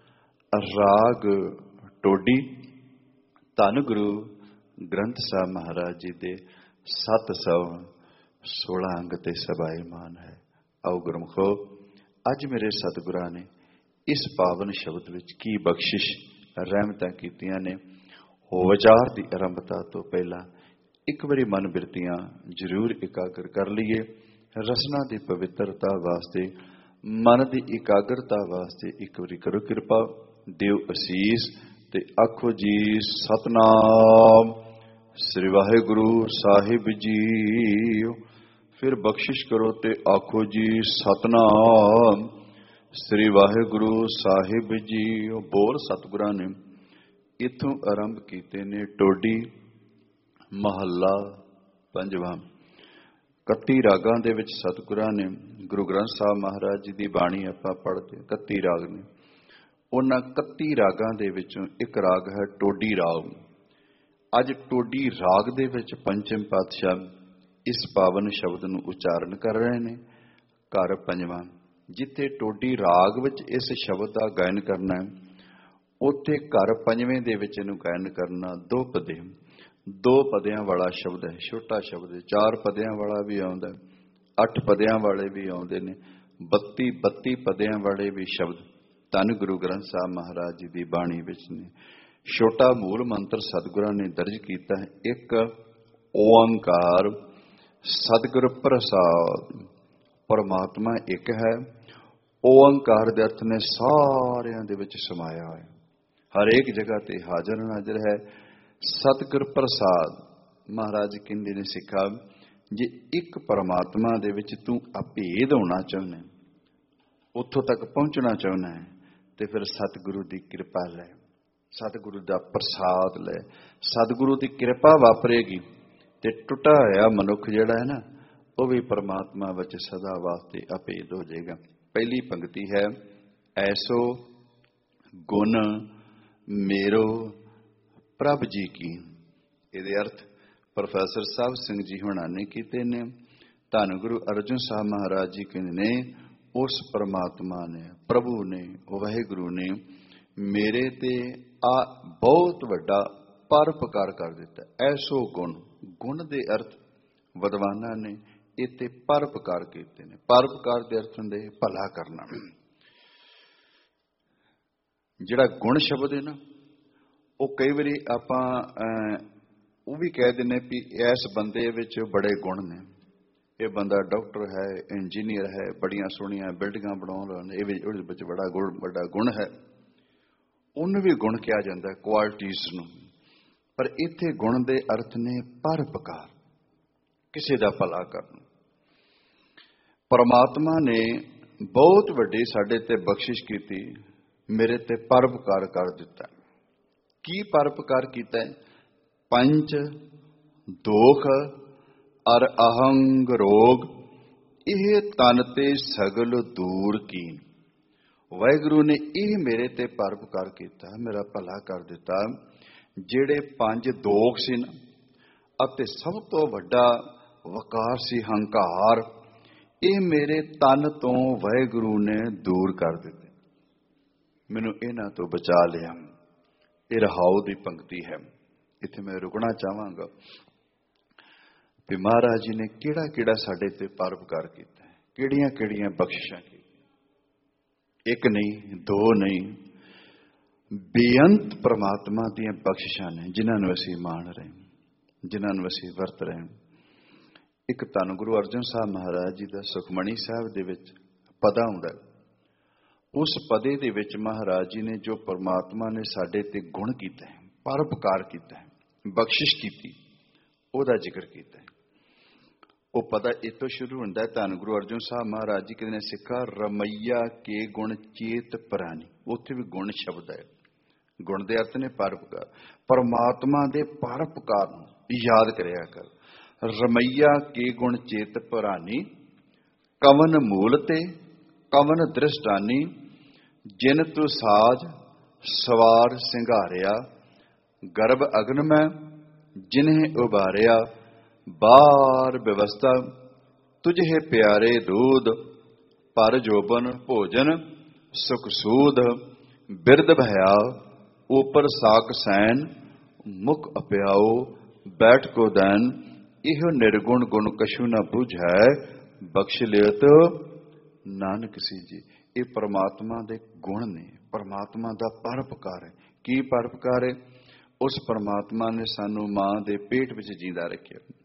ਰਾਗ ਟੋਡੀ ਧੰਨ ਗੁਰੂ ਗ੍ਰੰਥ ਸਾਹਿਬ ਮਹਾਰਾਜ ਜੀ ਦੇ ਸੱਤ ਸੌ ਸੋਲਾਂ ਅੰਗ ਤੇ ਸਬਾਈਮਾਨ ਹੈ। ਆਓ ਗੁਰਮੁਖੋ, ਅੱਜ ਮੇਰੇ ਸਤਿਗੁਰਾਂ ਨੇ ਇਸ ਪਾਵਨ ਸ਼ਬਦ ਵਿੱਚ ਕੀ ਬਖਸ਼ਿਸ਼ ਰਹਿਮਤਾਂ ਕੀਤੀਆਂ ਨੇ। ਵਿਚਾਰ ਦੀ ਆਰੰਭਤਾ ਤੋਂ ਪਹਿਲਾਂ ਇੱਕ ਵਾਰੀ ਮਨ ਬਿਰਤੀਆਂ ਜ਼ਰੂਰ ਇਕਾਗਰ ਕਰ ਲਈਏ। ਰਸਨਾ ਦੀ ਪਵਿੱਤਰਤਾ ਵਾਸਤੇ, ਮਨ ਦੀ ਇਕਾਗਰਤਾ ਵਾਸਤੇ ਇੱਕ ਵਾਰੀ ਕਰੋ ਕਿਰਪਾ। ਦਿਓ ਅਸੀਸ ਤੇ ਆਖੋ ਜੀ ਸਤਨਾਮ ਸ੍ਰੀ ਵਾਹਿਗੁਰੂ ਸਾਹਿਬ ਜੀ। ਫਿਰ ਬਖਸ਼ਿਸ਼ ਕਰੋ ਤੇ ਆਖੋ ਜੀ ਸਤਨਾਮ ਸ੍ਰੀ ਵਾਹਿਗੁਰੂ ਸਾਹਿਬ ਜੀ। ਬੋਲ ਸਤਿਗੁਰਾਂ ਨੇ ਇੱਥੋਂ ਆਰੰਭ ਕੀਤੇ ਨੇ ਟੋਡੀ ਮਹੱਲਾ ਪੰਜਵਾਂ। ਇਕੱਤੀ ਰਾਗਾਂ ਦੇ ਵਿੱਚ ਸਤਿਗੁਰਾਂ ਨੇ ਗੁਰੂ ਗ੍ਰੰਥ ਸਾਹਿਬ ਮਹਾਰਾਜ ਜੀ ਦੀ ਬਾਣੀ ਆਪਾਂ ਪੜ੍ਹਦੇ ਇਕੱਤੀ ਰਾਗ ਨੇ। ਉਹਨਾਂ ਇਕੱਤੀ ਰਾਗਾਂ ਦੇ ਵਿੱਚੋਂ ਇੱਕ ਰਾਗ ਹੈ ਟੋਡੀ ਰਾਗ। ਅੱਜ ਟੋਡੀ ਰਾਗ ਦੇ ਵਿੱਚ ਪੰਚਮ ਪਾਤਸ਼ਾਹ ਇਸ ਪਾਵਨ ਸ਼ਬਦ ਨੂੰ ਉਚਾਰਨ ਕਰ ਰਹੇ ਨੇ। ਘਰ ਪੰਜਵਾਂ ਜਿੱਥੇ ਟੋਡੀ ਰਾਗ ਵਿੱਚ ਇਸ ਸ਼ਬਦ ਦਾ ਗਾਇਨ ਕਰਨਾ ਹੈ, ਉੱਥੇ ਘਰ ਪੰਜਵੇਂ ਦੇ ਵਿੱਚ ਇਹਨੂੰ ਗਾਇਨ ਕਰਨਾ ਦੋ ਪਦੇ ਦੋ ਪਦਿਆਂ ਵਾਲਾ ਸ਼ਬਦ ਹੈ, ਛੋਟਾ ਸ਼ਬਦ ਹੈ। ਚਾਰ ਪਦਿਆਂ ਵਾਲਾ ਵੀ ਆਉਂਦਾ, ਅੱਠ ਪਦਿਆਂ ਵਾਲੇ ਵੀ ਆਉਂਦੇ ਨੇ, ਬੱਤੀ ਬੱਤੀ ਪਦਿਆਂ ਵਾਲੇ ਵੀ ਸ਼ਬਦ ਧੰਨ ਗੁਰੂ ਗ੍ਰੰਥ ਸਾਹਿਬ ਮਹਾਰਾਜ ਜੀ ਦੀ ਬਾਣੀ ਵਿੱਚ ਨੇ। ਛੋਟਾ ਮੂਲ ਮੰਤਰ ਸਤਿਗੁਰਾਂ ਨੇ ਦਰਜ ਕੀਤਾ ਹੈ, ਇੱਕ ਓੰਕਾਰ ਸਤਿਗੁਰ ਪ੍ਰਸਾਦ। ਪਰਮਾਤਮਾ ਇੱਕ ਹੈ। ਓੰਕਾਰ ਦੇ ਅਰਥ ਨੇ ਸਾਰਿਆਂ ਦੇ ਵਿੱਚ ਸਮਾਇਆ ਹੋਇਆ, ਹਰੇਕ ਜਗ੍ਹਾ ਤੇ ਹਾਜ਼ਰ ਨਾਜ਼ਰ ਹੈ। ਸਤਿਗੁਰ ਪ੍ਰਸਾਦ ਮਹਾਰਾਜ ਕਹਿੰਦੇ ਨੇ ਸਿੱਖਾ, ਜੇ ਇੱਕ ਪਰਮਾਤਮਾ ਦੇ ਵਿੱਚ ਤੂੰ ਅਭੇਦ ਹੋਣਾ ਚਾਹੁੰਦਾ, ਉੱਥੋਂ ਤੱਕ ਪਹੁੰਚਣਾ ਚਾਹੁੰਦਾ ਹੈ, ਤੇ ਫਿਰ ਸਤਿਗੁਰੂ ਦੀ ਕਿਰਪਾ ਲੈ, ਸਤਿਗੁਰੂ ਦਾ ਪ੍ਰਸਾਦ ਲੈ। ਸਤਿਗੁਰੂ ਦੀ ਕਿਰਪਾ ਵਾਪਰੇਗੀ ਤੇ ਟੁੱਟਾ ਹੋਇਆ ਮਨੁੱਖ ਜਿਹੜਾ ਹੈ ਨਾ, ਉਹ ਵੀ ਪਰਮਾਤਮਾ ਵਿੱਚ ਸਦਾ ਵਾਸਤੇ ਅਭੇਦ ਹੋ ਜਾਏਗਾ। ਪਹਿਲੀ ਪੰਕਤੀ ਹੈ, ਐਸੋ ਗੁਣ ਮੇਰੋ ਪ੍ਰਭ ਜੀ ਕੀ। ਇਹਦੇ ਅਰਥ ਪ੍ਰੋਫੈਸਰ ਸਾਹਿਬ ਸਿੰਘ ਜੀ ਹੁਣਾਂ ਨੇ ਕੀਤੇ ਨੇ। ਧੰਨ ਗੁਰੂ ਅਰਜਨ ਸਾਹਿਬ ਮਹਾਰਾਜ ਜੀ ਕਹਿੰਦੇ ਨੇ, ਉਸ ਪਰਮਾਤਮਾ ਨੇ, ਪ੍ਰਭੂ ਨੇ, ਵਾਹਿਗੁਰੂ ਨੇ ਮੇਰੇ ਤੇ ਆ ਬਹੁਤ ਵੱਡਾ ਪਰਉਪਕਾਰ ਕਰ ਦਿੱਤਾ। ਐਸੋ ਗੁਣ, ਗੁਣ ਦੇ ਅਰਥ ਵਿਦਵਾਨਾਂ ਨੇ ਇੱਥੇ ਪਰਉਪਕਾਰ ਕੀਤੇ ਨੇ। ਪਰਉਪਕਾਰ ਦੇ ਅਰਥ ਹੁੰਦੇ ਭਲਾ ਕਰਨਾ। ਜਿਹੜਾ ਗੁਣ ਸ਼ਬਦ ਹੈ ਨਾ, ਉਹ ਕਈ ਵਾਰੀ ਆਪਾਂ ਉਹ ਵੀ ਕਹਿ ਦਿੰਦੇ ਵੀ ਇਸ ਬੰਦੇ ਵਿੱਚ ਬੜੇ ਗੁਣ ਨੇ, ਇਹ ਬੰਦਾ ਡਾਕਟਰ ਹੈ, ਇੰਜੀਨੀਅਰ ਹੈ, ਬੜੀਆਂ ਸੋਹਣੀਆਂ ਬਿਲਡਿੰਗਾਂ ਬਣਾਉਣ, ਇਹ ਵੀ ਉਹਦੇ ਵਿੱਚ ਬੜਾ ਗੁਣ ਵੱਡਾ ਗੁਣ ਹੈ। ਉਹਨੂੰ ਵੀ ਗੁਣ ਕਿਹਾ ਜਾਂਦਾ, ਕੁਆਲਿਟੀਜ਼ ਨੂੰ। ਪਰ ਇੱਥੇ ਗੁਣ ਦੇ ਅਰਥ ਨੇ ਪਰਉਪਕਾਰ, ਕਿਸੇ ਦਾ ਭਲਾ ਕਰਨਾ। ਪਰਮਾਤਮਾ ਨੇ ਬਹੁਤ ਵੱਡੀ ਸਾਡੇ ਤੇ ਬਖਸ਼ਿਸ਼ ਕੀਤੀ, ਮੇਰੇ ਤੇ ਪਰਉਪਕਾਰ ਕਰ ਦਿੱਤਾ। ਕੀ ਪਰਉਪਕਾਰ ਕੀਤਾ ਹੈ? ਪੰਚ ਦੋਖ ਅਰ ਅਹੰਗ ਰੋਗ ਇਹ ਤਨ ਤੇ ਸਗਲ ਦੂਰ ਕੀਨ। ਵਾਹਿਗੁਰੂ ਨੇ ਇਹ ਮੇਰੇ ਤੇ ਪਰਉਪਕਾਰ ਕੀਤਾ, ਮੇਰਾ ਭਲਾ ਕਰ ਦਿੱਤਾ। ਜਿਹੜੇ ਪੰਜ ਦੋਖ ਸੀ ਨਾ, ਅਤੇ ਸਭ ਤੋਂ ਵੱਡਾ ਵਕਾਰ ਸੀ ਹੰਕਾਰ, ਇਹ ਮੇਰੇ ਤਨ ਤੋਂ ਵਾਹਿਗੁਰੂ ਨੇ ਦੂਰ ਕਰ ਦਿੱਤੇ, ਮੈਨੂੰ ਇਹਨਾਂ ਤੋਂ ਬਚਾ ਲਿਆ। ਇਹ ਰਹਾਉ ਦੀ ਪੰਕਤੀ ਹੈ। ਇੱਥੇ ਮੈਂ ਰੁਕਣਾ ਚਾਹਾਂਗਾ ਵੀ ਮਹਾਰਾਜ ਜੀ ਨੇ ਕਿਹੜਾ ਕਿਹੜਾ ਸਾਡੇ ਤੇ ਪਰਉਪਕਾਰ ਕੀਤਾ ਹੈ, ਕਿਹੜੀਆਂ ਕਿਹੜੀਆਂ ਬਖਸ਼ਿਸ਼ਾਂ ਕੀਤੀਆਂ। ਇੱਕ ਨਹੀਂ, ਦੋ ਨਹੀਂ, ਬੇਅੰਤ ਪ੍ਰਮਾਤਮਾ ਦੀਆਂ ਬਖਸ਼ਿਸ਼ਾਂ ਨੇ, ਜਿਨ੍ਹਾਂ ਨੂੰ ਅਸੀਂ ਮਾਣ ਰਹੇ, ਜਿਨ੍ਹਾਂ ਨੂੰ ਅਸੀਂ ਵਰਤ ਰਹੇ। ਇੱਕ ਧੰਨ ਗੁਰੂ ਅਰਜਨ ਸਾਹਿਬ ਮਹਾਰਾਜ ਜੀ ਦਾ ਸੁਖਮਣੀ ਸਾਹਿਬ ਦੇ ਵਿੱਚ ਪਦਾ ਹੁੰਦਾ, ਉਸ ਪਦੇ ਦੇ ਵਿੱਚ ਮਹਾਰਾਜ ਜੀ ਨੇ ਜੋ ਪਰਮਾਤਮਾ ਨੇ ਸਾਡੇ ਤੇ ਗੁਣ ਕੀਤਾ ਹੈ, ਪਰਉਪਕਾਰ ਕੀਤਾ ਹੈ, ਬਖਸ਼ਿਸ਼ ਕੀਤੀ, ਉਹਦਾ ਜ਼ਿਕਰ ਕੀਤਾ ਹੈ। ਉਹ ਪਦਾ ਇੱਥੋਂ ਸ਼ੁਰੂ ਹੁੰਦਾ ਹੈ। ਧੰਨ ਗੁਰੂ ਅਰਜਨ ਸਾਹਿਬ ਮਹਾਰਾਜ ਜੀ ਕਹਿੰਦੇ ਨੇ, ਸਿੱਖਾ ਰਮਈਆ ਕੇ ਗੁਣ ਚੇਤ ਪ੍ਰਾਨੀ। ਉੱਥੇ ਵੀ ਗੁਣ ਸ਼ਬਦ ਹੈ। ਗੁਣ ਦੇ ਅਰਥ ਨੇ ਪਰਉਪਕਾਰ। ਪਰਮਾਤਮਾ ਦੇ ਪਰਉਪਕਾਰ ਨੂੰ ਯਾਦ ਕਰਿਆ ਕਰ। ਰਮਈਆ ਕੇ ਗੁਣ ਚੇਤ ਪ੍ਰਾਨੀ, ਕਵਨ ਮੂਲ ਤੇ ਕਵਨ ਦ੍ਰਿਸ਼ਟਾਨੀ, ਜਿਨ ਤੂੰ ਸਾਜ ਸਵਾਰ ਸਿੰਗਾਰਿਆ, ਗਰਭ ਅਗਨ ਮੈਂ ਜਿਨਹਿ ਉਬਾਰਿਆ, ਬਾਰ ਵਿਵਸਥਾ ਤੁਝੇ ਪਿਆਰੇ ਦੂਧ, ਪਰ ਜੋਬਨ ਭੋਜਨ ਸੁਖ ਸੂਧ, ਬਿਰਦ ਭਇਆ ਉਪਰ ਸਾਕ ਸੈਨ, ਮੁਖ ਅਪਿਆਓ ਬੈਠ ਕੋ ਦੈਨ, ਇਹੋ ਨਿਰਗੁਣ ਗੁਣ ਕਛੂ ਨਾ ਬੁਝੈ, ਬਖਸ਼ ਲਿਅਤ ਨਾਨਕ ਸੀ ਜੀ। ਇਹ ਪਰਮਾਤਮਾ ਦੇ ਗੁਣ ਨੇ, ਪਰਮਾਤਮਾ ਦਾ ਪਰਉਪਕਾਰ ਹੈ। ਕੀ ਪਰਉਪਕਾਰ ਹੈ? ਉਸ ਪਰਮਾਤਮਾ ਨੇ ਸਾਨੂੰ ਮਾਂ ਦੇ ਪੇਟ ਵਿੱਚ ਜੀਂਦਾ ਰੱਖਿਆ,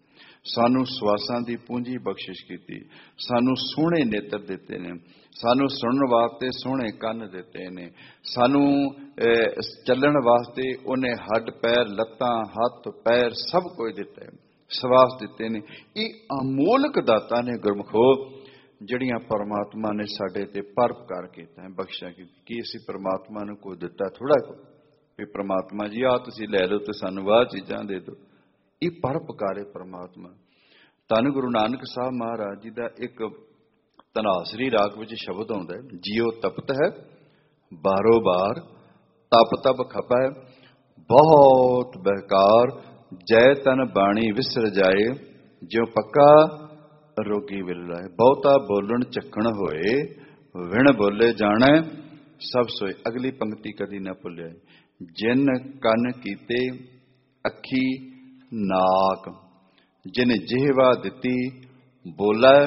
ਸਾਨੂੰ ਸਵਾਸਾਂ ਦੀ ਪੂੰਜੀ ਬਖਸ਼ਿਸ਼ ਕੀਤੀ, ਸਾਨੂੰ ਸੋਹਣੇ ਨੇਤਰ ਦਿੱਤੇ ਨੇ, ਸਾਨੂੰ ਸੁਣਨ ਵਾਸਤੇ ਸੋਹਣੇ ਕੰਨ ਦਿੱਤੇ ਨੇ, ਸਾਨੂੰ ਚੱਲਣ ਵਾਸਤੇ ਉਹਨੇ ਹੱਡ ਪੈਰ, ਲੱਤਾਂ, ਹੱਥ ਪੈਰ ਸਭ ਕੁਝ ਦਿੱਤਾ ਹੈ, ਸਵਾਸ ਦਿੱਤੇ ਨੇ। ਇਹ ਅਮੋਲਕ ਦਾਤਾਂ ਨੇ ਗੁਰਮਖੋ, ਜਿਹੜੀਆਂ ਪਰਮਾਤਮਾ ਨੇ ਸਾਡੇ ਤੇ ਪਰਉਪਕਾਰ ਕੀਤਾ ਹੈ, ਬਖਸ਼ਿਆ ਕੀਤੀ। ਕੀ ਅਸੀਂ ਪਰਮਾਤਮਾ ਨੂੰ ਕੋਈ ਦਿੱਤਾ ਥੋੜਾ ਕੋ ਵੀ ਪਰਮਾਤਮਾ ਜੀ ਆਹ ਤੁਸੀਂ ਲੈ ਲਓ ਤੇ ਸਾਨੂੰ ਆਹ ਚੀਜ਼ਾਂ ਦੇ ਦਿਓ? ਇਹ ਪਰਉਪਕਾਰ ਹੈ ਪਰਮਾਤਮਾ। ਧੰਨ ਗੁਰੂ ਨਾਨਕ ਸਾਹਿਬ ਮਹਾਰਾਜ ਜੀ ਦਾ ਇੱਕ ਧਨਾਸਰੀ ਰਾਗ ਵਿੱਚ ਸ਼ਬਦ ਆਉਂਦਾ ਹੈ, ਜੀਓ ਤਪਤ ਹੈ ਬਾਰੋ ਬਾਰ, ਤਪ ਤਪ ਖਪੈ ਬਹੁਤ ਬਹਿਕਾਰ, ਜੈ ਤਨ ਬਾਣੀ ਵਿਸਰ ਜਾਏ, ਜਿਉ ਪੱਕਾ ਰੋਗੀ ਵਿਲੈ। ਬਹੁਤਾ ਬੋਲਣ ਚੱਕਣ ਹੋਏ, ਵਿਣ ਬੋਲੇ ਜਾਣੈ ਸਭ ਸੋਏ। ਅਗਲੀ ਪੰਕਤੀ ਕਦੀ ਨਾ ਭੁੱਲਿਆ, ਜਿਨ ਕੰਨ ਕੀਤੇ ਅੱਖੀ ਨਾਕ, ਜਿਨ ਜਿਹਵਾ ਦਿੱਤੀ ਬੋਲੇ